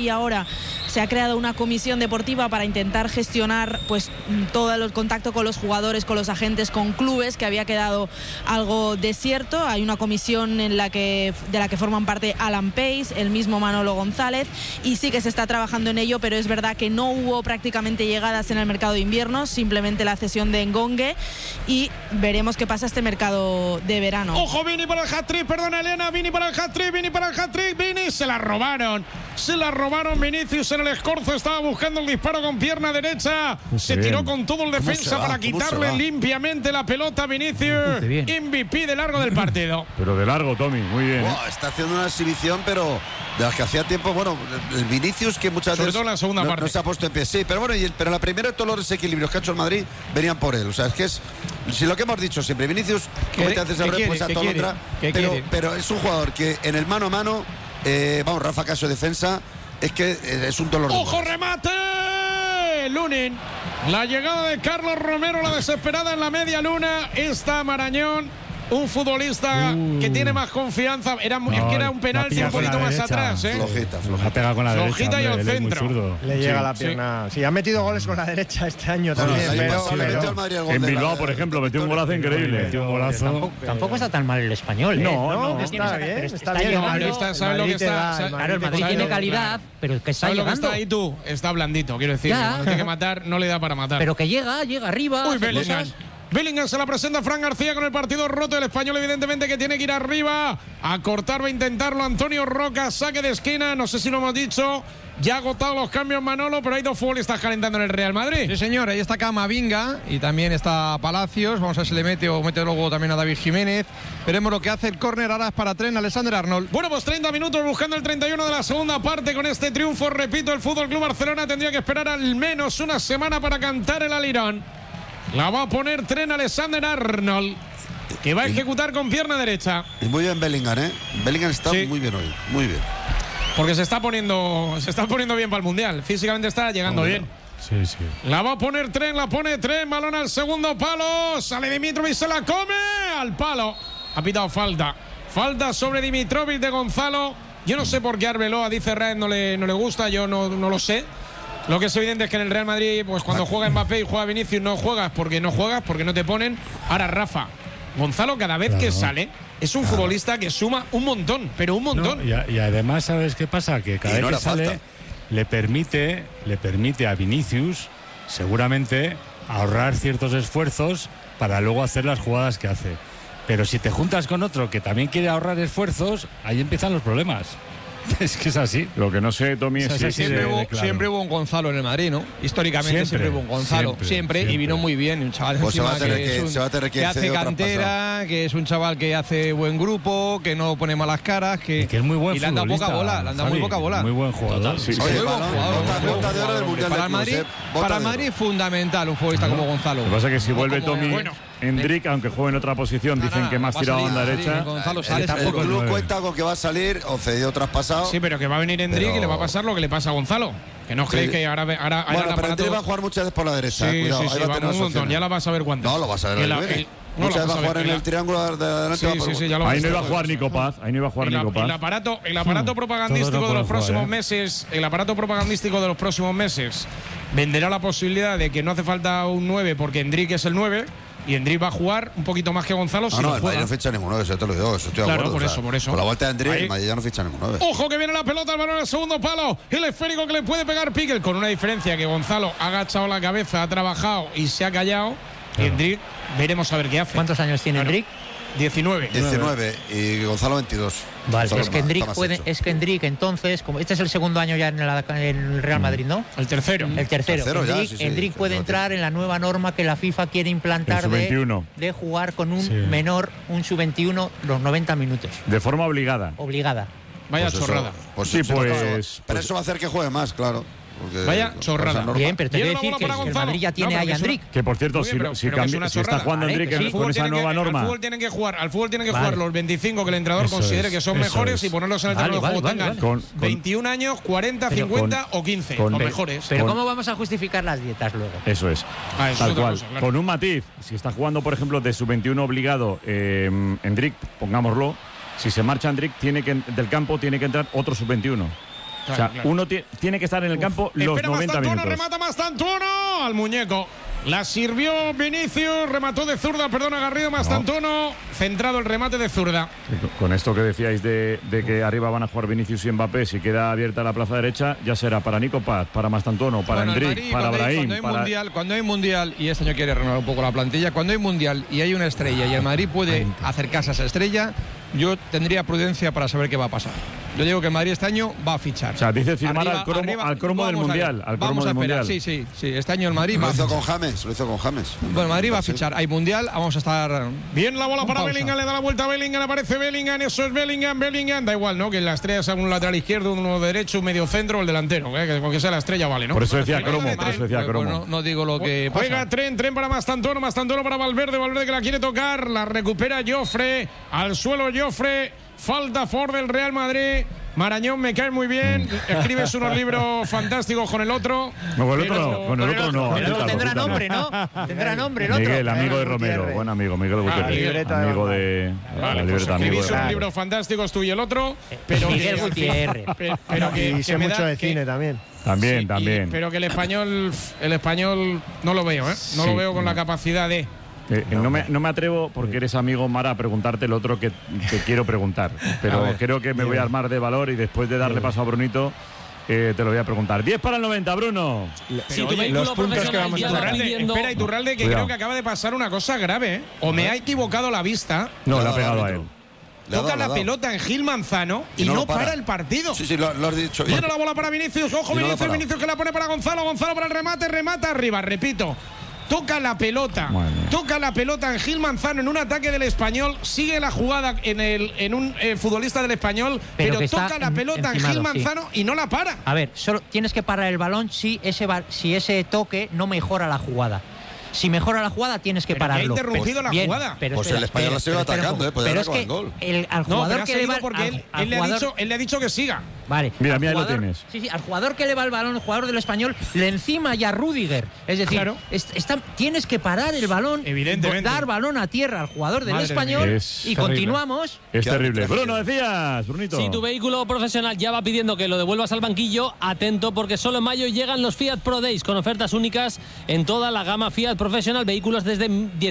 se ha creado una comisión deportiva para intentar gestionar pues todo el contacto con los jugadores, con los agentes, con clubes, que había quedado algo desierto. Hay una comisión de la que forman parte Alan Pace, el mismo Manolo González, y sí que se está trabajando en ello, pero es verdad que no hubo prácticamente llegadas en el mercado de invierno, simplemente la cesión de Ngongue, y veremos qué pasa este mercado de verano. ¡Ojo, Vini para el hat-trick! Perdona, Elena, Vini para el hat-trick, Vini, se la robaron Vinicius en el escorzo, estaba buscando el disparo con pierna derecha, se tiró con todo el defensa para quitarle limpiamente la pelota a Vinicius, MVP de largo del partido. Pero de largo, Tommy, muy bien. Está haciendo una exhibición, pero de las que hacía tiempo, bueno, el Vinicius, que muchas veces la segunda parte no se ha puesto en pie, sí, pero bueno, pero la primera, todos los desequilibrios que ha hecho el Madrid venían por él, o sea, es que si lo que hemos dicho siempre, Vinicius comete antes el respuesta a toda otra, pero es un jugador que en el mano a mano, Rafa Caso defensa, es que es un dolor. ¡Ojo, remate! Lunin, la llegada de Carlos Romero, la desesperada en la media luna, está Marañón, un futbolista que tiene más confianza. Es que era un penalti un poquito más atrás, Flojita. Ha pegado con la flojita derecha, y al centro. Le llega la pierna. Sí, ha metido goles con la derecha este año también. En Bilbao, por ejemplo, metió un golazo increíble. Tampoco está tan mal el Español. No, está bien. Está bien. ¿Sabes lo que está? Claro, el Madrid tiene calidad, pero que está llegando. ¿Sabes lo que está ahí tú? Está blandito, quiero decir. No tiene que matar, no le da para matar. Pero que llega arriba. Uy, Bellingham se la presenta a Fran García con el partido roto. El Español, evidentemente, que tiene que ir arriba a cortar, va a intentarlo Antonio Roca, saque de esquina, no sé si lo hemos dicho. Ya ha agotado los cambios Manolo, pero hay dos futbolistas calentando en el Real Madrid. Sí, señor, ahí está Camavinga y también está Palacios. Vamos a ver si le mete o mete luego también a David Jiménez. Veremos lo que hace el córner. Ahora es para Trent Alexander-Arnold. Bueno, pues 30 minutos buscando el 31 de la segunda parte con este triunfo. Repito, el FC Barcelona tendría que esperar al menos una semana para cantar el alirón. La va a poner Trent Alexander-Arnold, que va a ejecutar con pierna derecha. Y muy bien Bellingham, Bellingham está muy bien hoy, muy bien. Porque se está poniendo bien para el Mundial. Físicamente está llegando bien. Sí. La va a poner Trent, la pone Trent, balón al segundo palo. Sale Dimitrovic, se la come al palo. Ha pitado falta. Falta sobre Dimitrovic de Gonzalo. Yo no sé por qué Arbeloa, dice Raed, no le gusta, yo no lo sé. Lo que es evidente es que en el Real Madrid, pues cuando juega Mbappé y juega Vinicius, no juegas porque no te ponen. Ahora Rafa, Gonzalo cada vez que sale es un futbolista que suma un montón, pero un montón. Y además, ¿sabes qué pasa? Que cada vez que sale le permite a Vinicius seguramente ahorrar ciertos esfuerzos para luego hacer las jugadas que hace. Pero si te juntas con otro que también quiere ahorrar esfuerzos, ahí empiezan los problemas. Es que es así. Lo que no sé, Tommy, es que siempre hubo un Gonzalo en el Madrid, ¿no? Históricamente siempre hubo un Gonzalo, siempre, y vino muy bien. Un chaval pues que hace cantera, que es un chaval que hace buen grupo, que no pone malas caras, que es muy buen y le anda poca bola, muy poca bola. Muy buen jugador. Para el Madrid es fundamental un futbolista como Gonzalo. Lo que pasa es que si vuelve Tommy, Endrick, aunque juegue en otra posición, dicen que más tirado a banda derecha. Gonzalo Sales tampoco. El club cuenta con que va a salir o cedido traspasado. Sí, pero que va a venir Endrick y le va a pasar lo que le pasa a Gonzalo. Que no creéis que ahora bueno, pero Endrick va a jugar muchas veces por la derecha. Sí, cuidado, sí, va a tener un montón. Ya la vas a ver cuántas. No, lo vas a ver. Muchas veces va a jugar en el triángulo de adelante. Ahí no iba a jugar Nico Paz. El aparato propagandístico de los próximos meses. El aparato propagandístico de los próximos meses venderá la posibilidad de que no hace falta un 9 porque Endrick es el 9. y Endrick va a jugar un poquito más que Gonzalo. No, el Madrid no ficha ningún 9, eso te lo digo, eso estoy de acuerdo. Por eso. Por la vuelta de Endrick, el Madrid ya no ficha ningún 9. Ojo que viene la pelota, el balón en el segundo palo, el esférico que le puede pegar Piquel, con una diferencia que Gonzalo ha agachado la cabeza, ha trabajado y se ha callado. Y Endrick, veremos a ver qué hace. ¿Cuántos años tiene Endrick? 19 y Gonzalo 22. Vale, es que Endrick entonces, como este es el segundo año ya en el Real Madrid, ¿no? El tercero. Endrick puede entrar en la nueva norma que la FIFA quiere implantar de jugar con un menor, un sub-21, los 90 minutos. De forma obligada. Vaya chorrada. Pero eso va a hacer que juegue más, claro. Vaya chorrada. Bien, pero te voy a decir que el Madrid ya tiene ahí a Endrick. Que por cierto, si está jugando Endrick con esa nueva norma. Al fútbol tienen que jugar los 25 que el entrenador considere que son mejores y ponerlos en el terreno de juego. Tengan 21 años, 40, 50 o 15, los mejores. Pero ¿cómo vamos a justificar las dietas luego? Eso es. Tal cual. Con un matiz, si está jugando, por ejemplo, de sub-21 obligado Endrick, pongámoslo, si se marcha Endrick, del campo tiene que entrar otro sub-21. O sea, uno tiene que estar en el campo los 90 minutos. Remata Mastantuono al muñeco. La sirvió Vinicius, remató de zurda, Garrido, Mastantuono, centrado el remate de zurda. Con esto que decíais de que arriba van a jugar Vinicius y Mbappé, si queda abierta la plaza derecha, ya será para Nico Paz, para Mastantuono, para Endrick, para Brahim. Cuando hay mundial, y este año quiere renovar un poco la plantilla, cuando hay mundial y hay una estrella y el Madrid puede acercarse a esa estrella, yo tendría prudencia para saber qué va a pasar. Yo digo que el Madrid este año va a fichar. O sea, dice firmar al cromo del Mundial. Vamos a esperar. Sí. Este año el Madrid lo hizo con James. Bueno, el Madrid va a fichar. Hay Mundial, vamos a estar... Bien la bola para Bellingham, le da la vuelta a Bellingham, aparece Bellingham, eso es Bellingham. Da igual, ¿no? Que la estrella sea un lateral izquierdo, uno derecho, un medio centro o el delantero. Que con que sea la estrella vale, ¿no? Por eso decía cromo. No digo lo que pasa. Juega Tren para Mastantuono para Valverde que la quiere tocar, la recupera Joffre, al suelo Joffre, falta Ford del Real Madrid. Marañón me cae muy bien, escribes unos libros fantásticos con el otro. No, con el otro no. Tendrá nombre, ¿no? Tendrá nombre el otro. Miguel, amigo de Romero, buen amigo, Miguel Gutiérrez. Amigo de la libreta. Escribís unos libros fantásticos tú y el otro, pero Miguel Gutiérrez. Y sé mucho de cine también. También. Pero que el español no lo veo, ¿eh? No lo veo con la capacidad de... No me atrevo, porque eres amigo, Mara, a preguntarte lo otro que te quiero preguntar. Pero creo que me voy a armar de valor y después de darle paso a Brunito, te lo voy a preguntar. 10 para el 90, Bruno. Los puntos que vamos a hacer. Espera, Iturralde, que creo que acaba de pasar una cosa grave. O me ha equivocado la vista. No, le ha pegado a él. Toca la pelota en Gil Manzano y no para el partido. Sí, lo has dicho. Viene la bola para Vinicius. Ojo, Vinicius que la pone para Gonzalo. Gonzalo para el remata arriba. Repito. Toca la pelota en Gil Manzano en un ataque del Español, sigue la jugada en un futbolista del Español, pero toca la pelota en Gil Manzano y no la para. A ver, solo tienes que parar el balón si ese toque no mejora la jugada. Si mejora la jugada, tienes que pararlo. Ha interrumpido la jugada. Pues el Español la sigue atacando, pero es que al jugador que le va él le ha dicho que siga. Vale. Mira, ahí lo tienes. Sí, al jugador que le va el balón, el jugador del Español, le encima ya Rüdiger. Es decir, tienes que parar el balón, dar balón a tierra al jugador del Español y continuamos. Es terrible. Bruno, decías, Brunito. Si tu vehículo profesional ya va pidiendo que lo devuelvas al banquillo, atento, porque solo en mayo llegan los Fiat Pro Days con ofertas únicas en toda la gama Fiat Professional, vehículos desde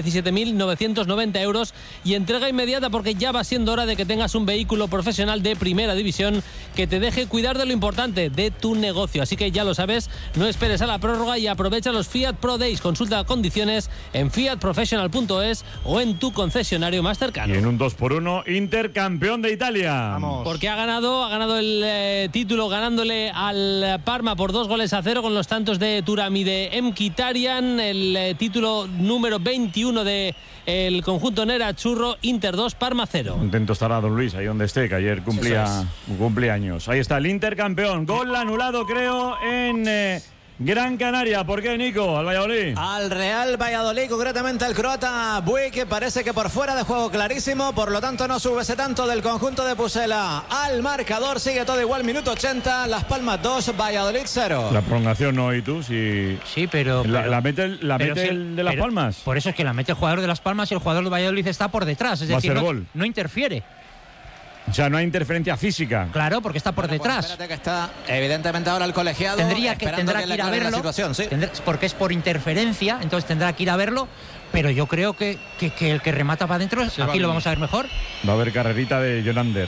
17.990 euros y entrega inmediata, porque ya va siendo hora de que tengas un vehículo profesional de primera división que te deje cuidar de lo importante, de tu negocio. Así que ya lo sabes, no esperes a la prórroga y aprovecha los Fiat Pro Days. Consulta condiciones en fiatprofessional.es o en tu concesionario más cercano. Y en un 2x1, Inter campeón de Italia. Vamos. Porque ha ganado el título ganándole al Parma por 2-0 con los tantos de Thuram y de Mkhitaryan. El título número 21 de el conjunto Nerazzurro. Inter 2, Parma 0. Contento estará don Luis ahí donde esté, que ayer cumplía años. Ahí está el Inter campeón. Gol anulado, creo, en Gran Canaria. ¿Por qué, Nico? ¿Al Valladolid? Al Real Valladolid, concretamente al croata Buey, que parece que por fuera de juego clarísimo, por lo tanto no súbese tanto del conjunto de Pusela. Al marcador sigue todo igual, minuto 80, Las Palmas 2, Valladolid 0. La prolongación no, ¿y tú? Sí, pero la mete el de Las Palmas. Por eso es que la mete el jugador de Las Palmas y el jugador de Valladolid está por detrás, es decir, no interfiere. O sea, no hay interferencia física. Claro, porque está por detrás. Pues espérate que está evidentemente ahora el colegiado. Tendrá que ir a verlo, ¿sí? porque es por interferencia, entonces tendrá que ir a verlo. Pero yo creo que el que remata para adentro, aquí lo vamos a ver mejor. Va a haber carrerita de Jonander.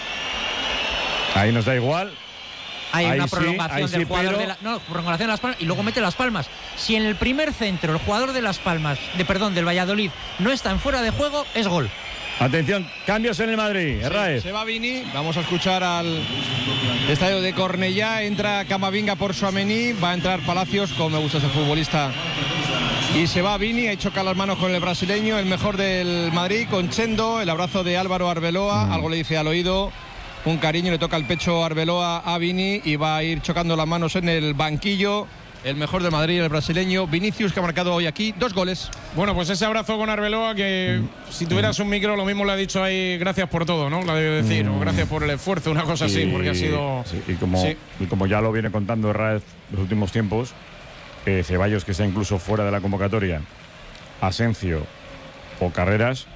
Ahí nos da igual. Hay una prolongación del jugador prolongación de Las Palmas y luego mete Las Palmas. Si en el primer centro el jugador de Las Palmas, del Valladolid, no está en fuera de juego, es gol. Atención, cambios en el Madrid. Herráez. Se va Vini, vamos a escuchar al estadio de Cornellá. Entra Camavinga por Tchouaméni, va a entrar Palacios, como me gusta ese futbolista. Y se va Vini, ha choca las manos con el brasileño, el mejor del Madrid, con Chendo, el abrazo de Álvaro Arbeloa, algo le dice al oído, un cariño, le toca el pecho Arbeloa a Vini y va a ir chocando las manos en el banquillo. El mejor de Madrid, el brasileño Vinicius, que ha marcado hoy aquí 2 goles. Bueno, pues ese abrazo con Arbeloa, que si tuvieras un micro, lo mismo le ha dicho ahí, gracias por todo, ¿no? La debe decir, o gracias por el esfuerzo, una cosa así, porque ha sido... Sí, y como ya lo viene contando Herráez los últimos tiempos, Ceballos, que está incluso fuera de la convocatoria, Asencio o Carreras,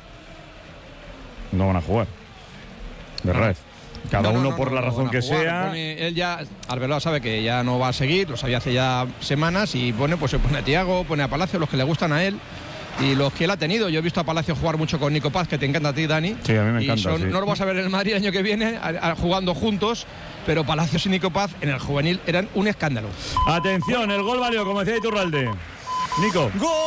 no van a jugar. Herráez. Cada uno por la razón que sea. Él ya, Arbeloa sabe que ya no va a seguir, lo sabía hace ya semanas, y bueno, pues se pone a Thiago, pone a Palacio, los que le gustan a él y los que él ha tenido. Yo he visto a Palacio jugar mucho con Nico Paz, que te encanta a ti, Dani. Sí, a mí me encanta. No lo vas a ver en el Madrid el año que viene jugando juntos, pero Palacios y Nico Paz en el juvenil eran un escándalo. Atención, el gol valió, como decía Iturralde. Nico.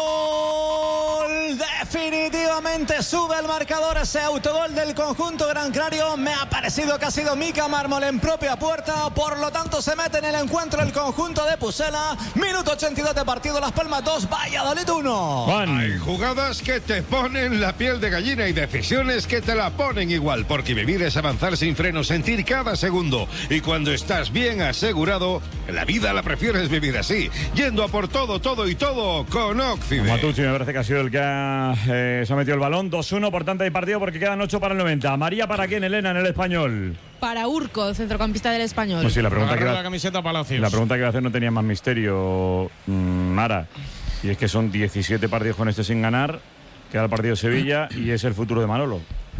¡Gol! Definitivamente sube el marcador ese autogol del conjunto Gran Canario. Me ha parecido que ha sido Mika Mármol en propia puerta. Por lo tanto, se mete en el encuentro el conjunto de Pucela. Minuto 82 de partido. Las Palmas 2, Valladolid 1. Hay jugadas que te ponen la piel de gallina y decisiones que te la ponen igual. Porque vivir es avanzar sin freno, sentir cada segundo. Y cuando estás bien asegurado, la vida la prefieres vivir así. Yendo a por todo, todo y todo con Occident. Matucci me parece que ha sido el que se ha metido el balón. 2-1 por tanto de partido, porque quedan 8 para el 90. María, ¿para quién, Elena, en el Español? Para Urco, el centrocampista del Español. Pues sí, la pregunta que la camiseta Palacios. La pregunta que iba a hacer no tenía más misterio, Mara. Y es que son 17 partidos con este sin ganar. Queda el partido de Sevilla y es el futuro de Manolo.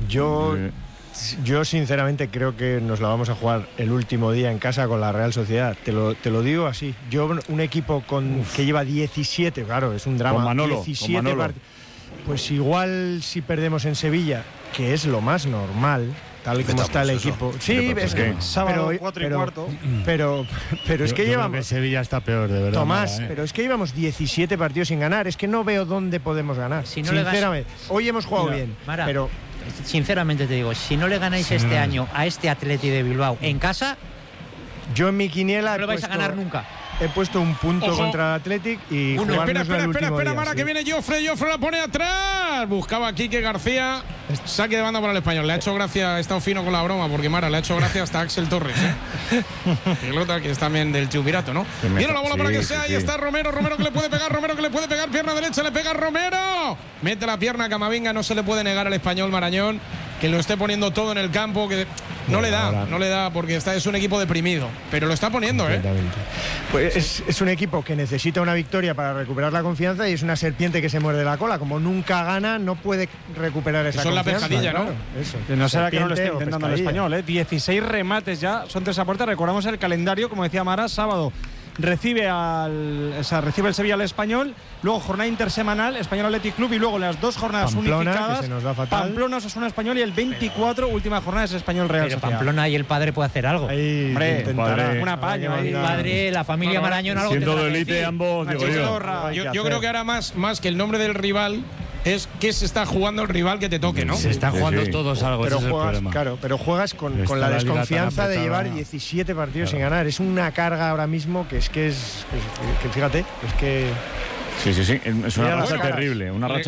Yo sinceramente creo que nos la vamos a jugar el último día en casa con la Real Sociedad. Te lo digo así. Yo, un equipo que lleva 17, claro, es un drama. Con Manolo, 17 pues igual si perdemos en Sevilla, que es lo más normal, tal y como está el equipo. Sí, es que sábado 4:15. Pero es que llevamos. Que Sevilla está peor, de verdad. Tomás, pero es que llevamos 17 partidos sin ganar. Es que no veo dónde podemos ganar. Si no sinceramente, hoy hemos jugado bien, Mara, pero sinceramente te digo, si no le ganáis este año a este Atleti de Bilbao en casa, yo en mi quiniela no lo vais a ganar nunca. He puesto un punto contra el Athletic y espera, Mara, que viene Joffre la pone atrás. Buscaba a Quique García. Saque de banda para el Español. Le ha hecho gracia, ha estado fino con la broma, porque Mara le ha hecho gracia hasta Axel Torres, Pilota, que es también del Chiupirato, ¿no? Viene la bola para que sea, ahí está Romero que le puede pegar, pierna derecha, le pega Romero. Mete la pierna a Camavinga, no se le puede negar al Español Marañón que lo esté poniendo todo en el campo, que no le da, porque es un equipo deprimido, pero lo está poniendo, Pues es un equipo que necesita una victoria para recuperar la confianza, y es una serpiente que se muerde la cola. Como nunca gana, no puede recuperar esa confianza. Son la pescadilla, ¿no? Claro, eso. Que no será que no lo esté intentando el Español, 16 remates ya, son 3 a puerta. Recordamos el calendario, como decía Mara, sábado recibe el Sevilla al Español, luego jornada intersemanal Español Athletic Club, y luego las 2 jornadas unificadas, que se nos da fatal. Pamplona, Osasuna Español, y el 24 última jornada es Español Real Sociedad. Pero Pamplona y el padre puede hacer algo. Hombre, un apaño. El padre, la familia Marañón, algo siendo de élite ambos, digo yo creo que ahora más que el nombre del rival es que se está jugando el rival que te toque, ¿no? Se están jugando todos algo, pero ese juegas, es el problema. Claro, pero juegas con la desconfianza de llevar 17 partidos sin ganar. Es una carga ahora mismo que fíjate, es que... Sí, es una racha terrible,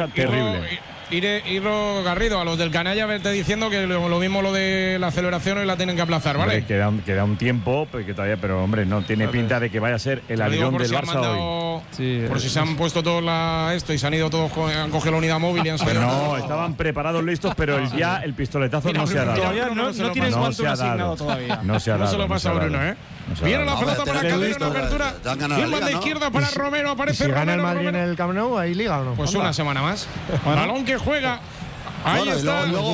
Irlo Garrido, a los del Canalla verte diciendo que lo mismo lo de la celebración hoy la tienen que aplazar, ¿vale? Hombre, queda un tiempo, pero hombre, no tiene pinta de que vaya a ser el avión del Barça hoy. Por si se han puesto todos esto y se han ido todos, han cogido la unidad móvil y han salido. No, estaban preparados, listos, pero el pistoletazo no se ha dado. Todavía no tienes cuánto asignado todavía. No se ha dado. No se lo pasa Bruno, Viene la pelota para Calderón, apertura. Bien, de izquierda para Romero, aparece si Romero. gana el Madrid en el Camp Nou, ¿hay liga o no? Pues una semana más. Balón que juega Ahí está. Luego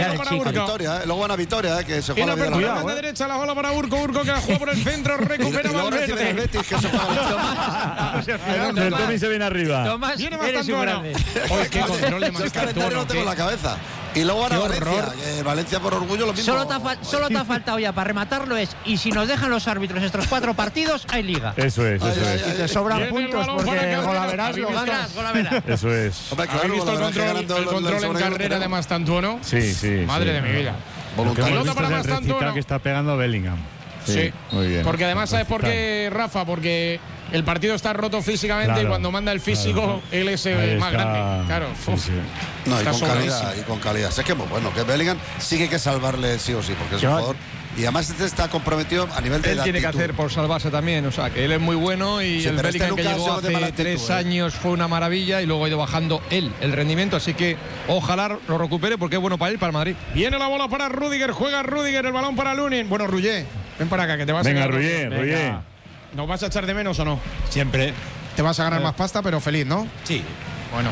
van a Vitoria, que se juega la bien. Banda derecha, la bola para Urco que la juega por el centro, recupera Valverde. El Betis, que se juega el Tommy se viene arriba. Tomás, viene eres un grande. Oye, qué control de Marcantonio. No tengo la cabeza. Y luego ahora Valencia, Valencia por orgullo lo mismo. Solo te ha faltado ya para rematarlo y si nos dejan los árbitros estos 4 partidos, hay liga. Eso es. Y te sobran puntos porque Golaveras lo ganas. Eso es. ¿Habéis visto el control en carrera de Mastantuono? Sí. Madre de mi vida. Pelota para Mastantuono. Que está pegando Bellingham. Sí, muy bien. Porque además, ¿sabes por qué, Rafa? Porque el partido está roto físicamente y cuando manda el físico, él es más grande. Claro. No, y con calidad. Sé que bueno, que Bellingham sí que hay que salvarle sí o sí, porque es un jugador. Y además este está comprometido a nivel de él tiene que hacer por salvarse también, o sea, que él es muy bueno y el Bellingham que llegó hace 3 años fue una maravilla y luego ha ido bajando el rendimiento, así que ojalá lo recupere porque es bueno para él y para el Madrid. Viene la bola para Rüdiger, juega Rüdiger, el balón para Lunin. Bueno, Rullé, ven para acá que te vas a ganar. Venga, Rullé. ¿Nos vas a echar de menos o no? Siempre. Te vas a ganar más pasta, pero feliz, ¿no? Sí. Bueno,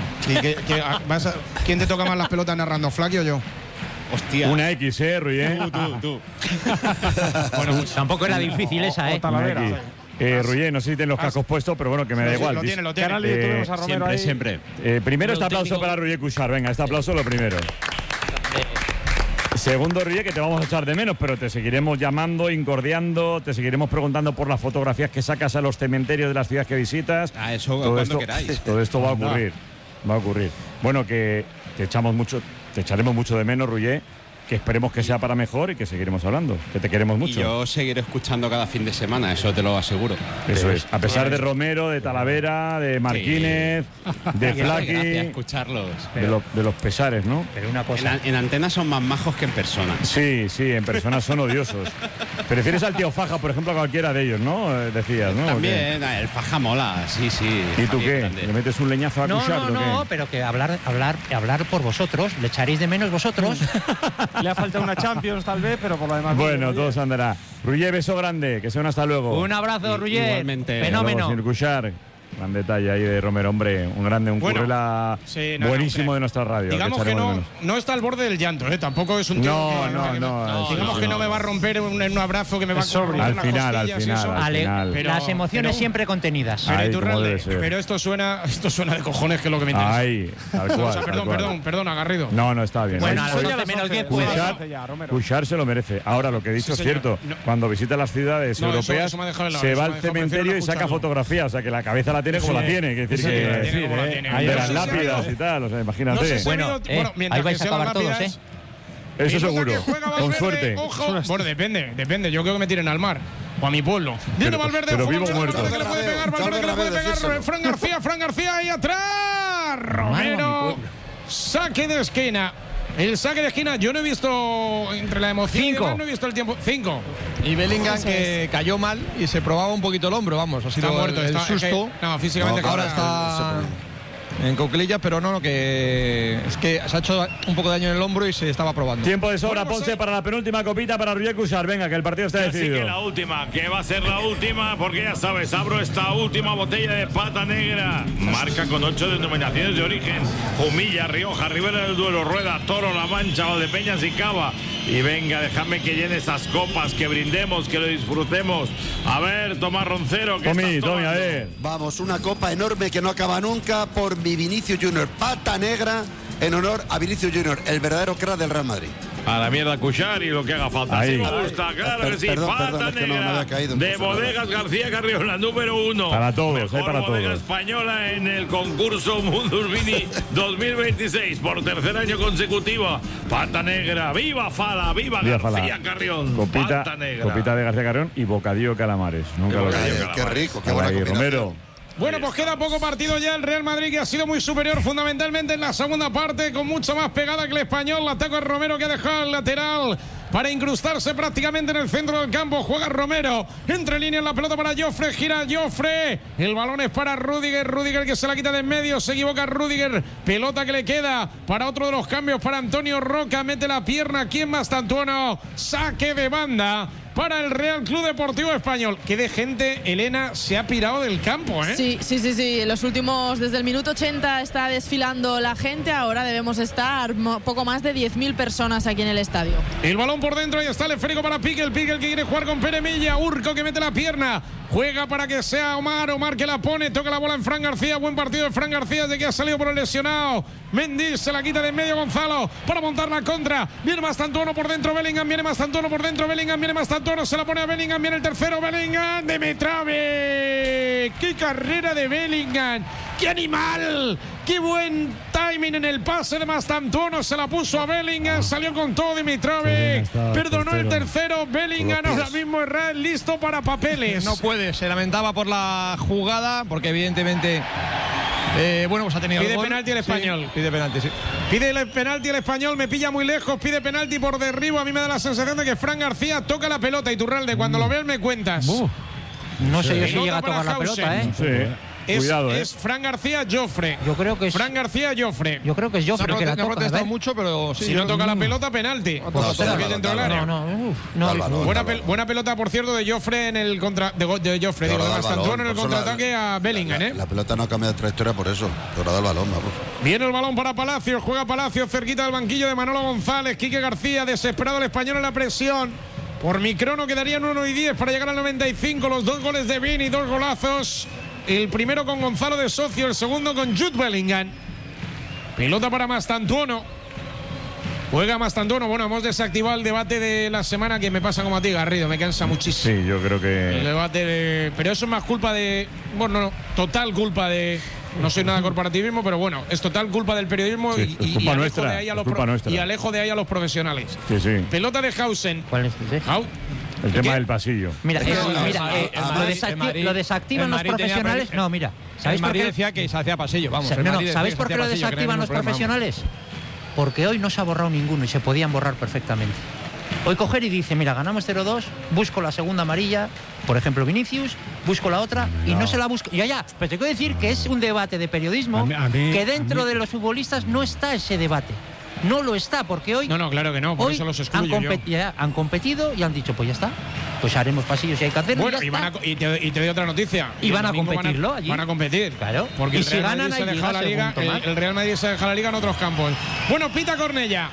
¿quién te toca más las pelotas narrando, Flaky o yo? Hostia. Una X, Rullé. Tú. Bueno, pues tampoco era difícil esa, Rullé, no sé si tienes los cascos puestos, pero bueno, que me da igual. Lo tiene. Siempre. Primero este aplauso para Rullé Cuixart. Venga, este aplauso lo primero. Segundo, Rullé, que te vamos a echar de menos, pero te seguiremos llamando, incordiando, te seguiremos preguntando por las fotografías que sacas a los cementerios de las ciudades que visitas. Eso cuando queráis. Todo esto va a ocurrir. Bueno, que te echaremos mucho de menos, Rullé, que esperemos que sea para mejor y que seguiremos hablando, que te queremos mucho. Y yo seguiré escuchando cada fin de semana, eso te lo aseguro. Eso es, a pesar de Romero, de Talavera, de Marquínez, de Flaky, escucharlos. De los pesares, ¿no? Pero una cosa. En antena son más majos que en persona. Sí, en persona son odiosos. Prefieres al tío Faja, por ejemplo, a cualquiera de ellos, ¿no? Decías, ¿no? También, el Faja mola, sí. ¿Y tú qué? ¿Le metes un leñazo a Cuixart? No, pero que hablar por vosotros, le echaréis de menos vosotros. Le ha faltado una Champions tal vez, pero por lo demás. Bueno, todo se andará. Rullé, beso grande, que se ven hasta luego. Un abrazo, Rullé. Igualmente. Fenómeno. Señor Cuixart. Gran detalle ahí de Romero, hombre, un grande, un currela buenísimo de nuestra radio. Digamos que no está al borde del llanto, tampoco es un tío digamos que no me va a romper en un abrazo que me va a correr al final. Las emociones siempre contenidas. Pero esto suena de cojones, que es lo que me interesa. Ahí, tal cual. Perdón, Agarrido. No, está bien. Bueno, a las 12 menos 10 Cuixart se lo merece. Ahora, lo que he dicho es cierto. Cuando visita las ciudades europeas, se va al cementerio y saca fotografías. O sea, que la cabeza la tiene como la tiene. Que decir de las lápidas y tal. O sea, imagínate. Ahí vais a acabar todos, Eso seguro. Con suerte. Bueno, depende. Yo creo que me tiren al mar. O a mi pueblo. Viene Valverde. Pero vivo muerto. Valverde que le puede pegar. Fran García ahí atrás. Romero. Saque de esquina. El saque de esquina, yo no he visto entre la emoción y demás, no he visto el tiempo. 5. Y Bellingham que cayó mal y se probaba un poquito el hombro, vamos, ha sido está muerto, el susto. Físicamente ahora está en cuclillas, pero que es que se ha hecho un poco de daño en el hombro y se estaba probando. Tiempo de sobra, Ponce, para la penúltima copita para Rullé Cuixart. Venga, que el partido está decidido. Así que la última, que va a ser la última, porque ya sabes, abro esta última botella de Pata Negra. Marca con 8 denominaciones de origen: Jumilla, Rioja, Ribera del Duero, Rueda, Toro, La Mancha, Valdepeñas y Cava. Y venga, déjame que llene esas copas, que brindemos, que lo disfrutemos. A ver, Tomás Roncero, que Tommy, a ver. Vamos, una copa enorme que no acaba nunca por mi Vinicius Junior. Pata negra en honor a Vinicius Junior, el verdadero crack del Real Madrid. A la mierda Cuixart y lo que haga falta. Ahí. Sí me gusta, claro que sí. Pata negra de Bodegas García Carrión, la número 1. Para todos, para bodega todos. Española en el concurso Mundus Vini 2026 por tercer año consecutivo. Pata negra, viva Fala, viva García Carrión. Copita de García Carrión y bocadillo de calamares. Nunca lo Qué rico, qué buena combinación. Romero. Bueno, pues queda poco partido ya. El Real Madrid, que ha sido muy superior fundamentalmente en la segunda parte, con mucha más pegada que el Español. La ataca Romero, que ha dejado el lateral para incrustarse prácticamente en el centro del campo. Juega Romero, entre líneas la pelota para Joffre, gira Joffre, el balón es para Rüdiger, que se la quita de en medio, se equivoca Rüdiger, pelota que le queda para otro de los cambios, para Antonio Roca, mete la pierna aquí en Mastantuono, saque de banda para el Real Club Deportivo Español. Qué de gente, Elena, se ha pirado del campo, ¿eh? Sí. Los últimos, desde el minuto 80 está desfilando la gente. Ahora debemos estar poco más de 10.000 personas aquí en el estadio. El balón por dentro, ahí está el esférico para Piqué. El Piqué, el que quiere jugar con Pere Milla. Urco que mete la pierna. Juega para que sea Omar que la pone, toca la bola en Fran García. Buen partido de Fran García desde que ha salido por el lesionado. Mendy se la quita de en medio Gonzalo para montar la contra. Viene Mastantuono por dentro, Bellingham, viene Mastantuono por dentro, Bellingham, viene Mastantuono, se la pone a Bellingham, viene el tercero, Bellingham, de Metrave. ¡Qué carrera de Bellingham! ¡Qué animal! ¡Qué buen timing en el pase de Mastantuono! Se la puso a Bellingham, salió con todo Dimitrove, perdonó el tercero. Bellingham ahora mismo es listo para papeles. No puede, se lamentaba por la jugada, porque evidentemente pues ha tenido pide el gol. Penalti el español. Sí, pide penalti, sí. Pide el penalti el español, me pilla muy lejos, pide penalti por derribo. A mí me da la sensación de que Fran García toca la pelota. Iturralde, cuando lo veas me cuentas. No sé yo si llega a tocar la pelota, ¿eh? Sí. Cuidado, es Fran García Joffre. Yo creo que es Fran García Joffre. Yo creo que es Joffre que la no ha toca. protestado mucho, pero sí, si no toca la pelota, penalti. Buena pelota, por cierto, de Joffre en el de Joffre, de Mastantuono en el contraataque a Bellingham, La pelota no ha cambiado de trayectoria por eso. Pero el balón, vamos. Viene el balón para Palacios, juega Palacios cerquita del banquillo de Manolo González. Quique García, desesperado el español en la presión. Por mi crono quedarían 1 y 10 para llegar al 95. Los 2 goles de Vini, 2 golazos. El primero con Gonzalo de socio, el segundo con Jude Bellingham. Pelota para Mastantuono. Juega Mastantuono. Bueno, hemos desactivado el debate de la semana que me pasa como a ti, Garrido. Me cansa muchísimo. Sí, yo creo que... El debate de... Pero eso es más culpa de... Bueno, no, total culpa de... No soy nada corporativismo, pero bueno, es total culpa del periodismo y culpa alejo nuestra, de ahí a los nuestra. y alejo de ahí a los profesionales. Sí. Pelota de Hausen. ¿Cuál es ese? El tema del pasillo. Mira, lo desactivan los profesionales. No, mira. ¿Sabéis por qué decía que se hacía pasillo? Vamos. ¿Sabéis por qué lo desactivan los profesionales? Porque hoy no se ha borrado ninguno y se podían borrar perfectamente. Hoy coger y dice, mira, ganamos 0-2, busco la segunda amarilla, por ejemplo Vinicius, busco la otra y no se la busco. Ya, pero te quiero decir que es un debate de periodismo que dentro de los futbolistas no está ese debate. No lo está, porque hoy... No, claro que no, por eso los excluyo han competido y han dicho, pues ya está, pues haremos pasillos si hay que hacerlo. Bueno, y te doy otra noticia. Y van a competirlo allí. Van a competir. Claro. Porque y si ganan, se deja la liga, el Real Madrid se deja la liga en otros campos. Bueno, pita Cornellá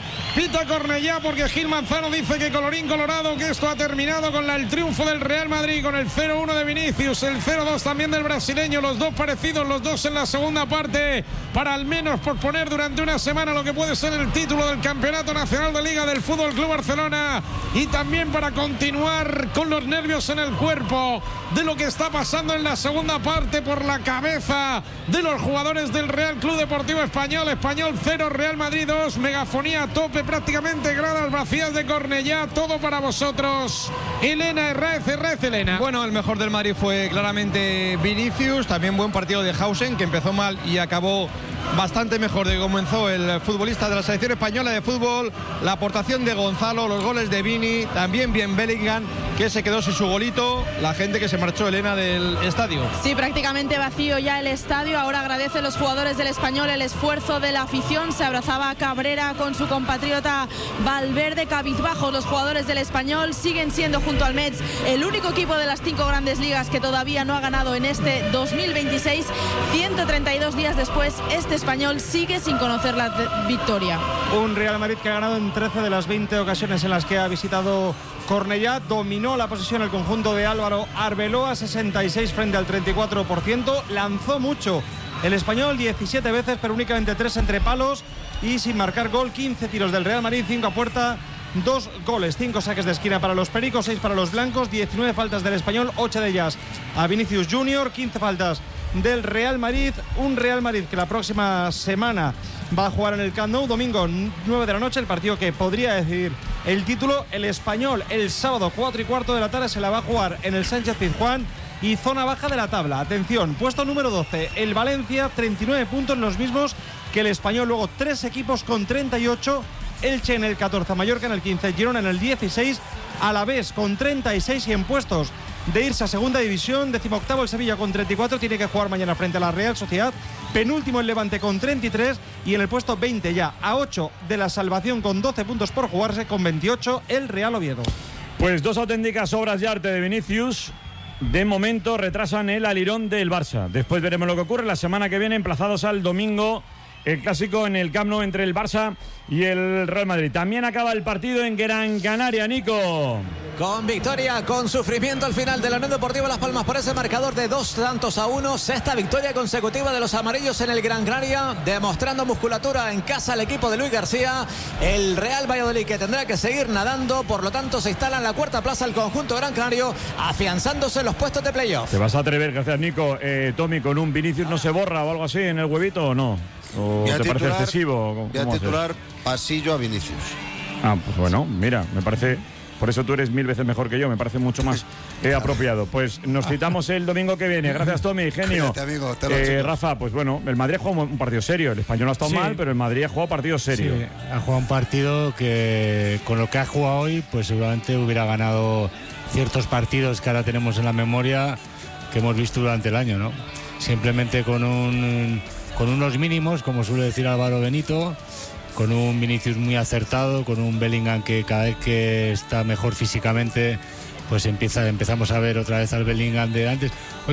porque Gil Manzano dice que colorín colorado, que esto ha terminado con el triunfo del Real Madrid, con el 0-1 de Vinicius, el 0-2 también del brasileño, los dos parecidos, los dos en la segunda parte, para al menos posponer durante una semana lo que puede ser el título del Campeonato Nacional de Liga del Fútbol Club Barcelona, y también para continuar con los nervios en el cuerpo de lo que está pasando en la segunda parte por la cabeza de los jugadores del Real Club Deportivo Español. Español 0, Real Madrid 2, megafonía a tope, prácticamente gradas vacías de Cornellá, todo para vosotros. Elena Herráez, Elena. Bueno, el mejor del Madrid fue claramente Vinicius, también buen partido de Hausen, que empezó mal y acabó bastante mejor de comenzó el futbolista de la selección española de fútbol. La aportación de Gonzalo, los goles de Vini, también bien Bellingham, que se quedó sin su golito. La gente que se marchó, Elena, del estadio. Sí, prácticamente vacío ya el estadio. Ahora agradece a los jugadores del Español el esfuerzo de la afición. Se abrazaba a Cabrera con su compatriota Valverde, cabizbajos los jugadores del Español. Siguen siendo, junto al Metz, el único equipo de las 5 grandes ligas que todavía no ha ganado en este 2026. 132 días después, este Español sigue sin conocer la victoria. Un Real Madrid que ha ganado en 13 de las 20 ocasiones en las que ha visitado Cornellá. Dominó la posesión el conjunto de Álvaro Arbeloa, 66 frente al 34%. Lanzó mucho el Español, 17 veces, pero únicamente 3 entre palos y sin marcar gol. 15 tiros del Real Madrid, 5 a puerta, 2 goles, 5 saques de esquina para los pericos, 6 para los blancos, 19 faltas del Español, 8 de ellas a Vinicius Junior, 15 faltas del Real Madrid. Un Real Madrid que la próxima semana va a jugar en el Camp Nou, domingo 9 de la noche, el partido que podría decidir el título. El Español el sábado 4:15 de la tarde se la va a jugar en el Sánchez-Pizjuán y zona baja de la tabla. Atención, puesto número 12 el Valencia, 39 puntos, los mismos que el Español. Luego 3 equipos con 38, Elche en el 14, Mallorca en el 15, Girona en el 16, Alavés con 36 y en puestos de irse a segunda división. 18º el Sevilla con 34, tiene que jugar mañana frente a la Real Sociedad. Penúltimo el Levante con 33 y en el puesto 20 ya a 8 de la salvación con 12 puntos por jugarse, con 28 el Real Oviedo. Pues 2 auténticas obras de arte de Vinicius. De momento retrasan el alirón del Barça. Después veremos lo que ocurre la semana que viene, emplazados al domingo. El clásico en el Camp Nou entre el Barça y el Real Madrid. También acaba el partido en Gran Canaria, Nico. Con victoria, con sufrimiento al final de la Unión Deportiva Las Palmas por ese marcador de 2-1. Sexta victoria consecutiva de los amarillos en el Gran Canaria, demostrando musculatura en casa al equipo de Luis García. El Real Valladolid, que tendrá que seguir nadando, por lo tanto se instala en la cuarta plaza el conjunto gran canario, afianzándose en los puestos de playoff. ¿Te vas a atrever, gracias Nico, Tommy, con un Vinicius no se borra o algo así en el huevito o no? ¿O te parece excesivo? Voy a titular pasillo a Vinicius. Pues bueno, mira, me parece... Por eso tú eres 1000 veces mejor que yo, me parece mucho más apropiado. Pues nos citamos el domingo que viene. Gracias, Tommy, genio. Cuídate, amigo, Rafa, pues bueno, el Madrid ha jugado un partido serio. El Español ha estado mal, pero el Madrid ha jugado partido serio. Sí, ha jugado un partido que con lo que ha jugado hoy, pues seguramente hubiera ganado ciertos partidos que ahora tenemos en la memoria que hemos visto durante el año, ¿no? Simplemente con unos mínimos, como suele decir Álvaro Benito, con un Vinicius muy acertado, con un Bellingham que cada vez que está mejor físicamente, pues empezamos a ver otra vez al Bellingham de antes. Hoy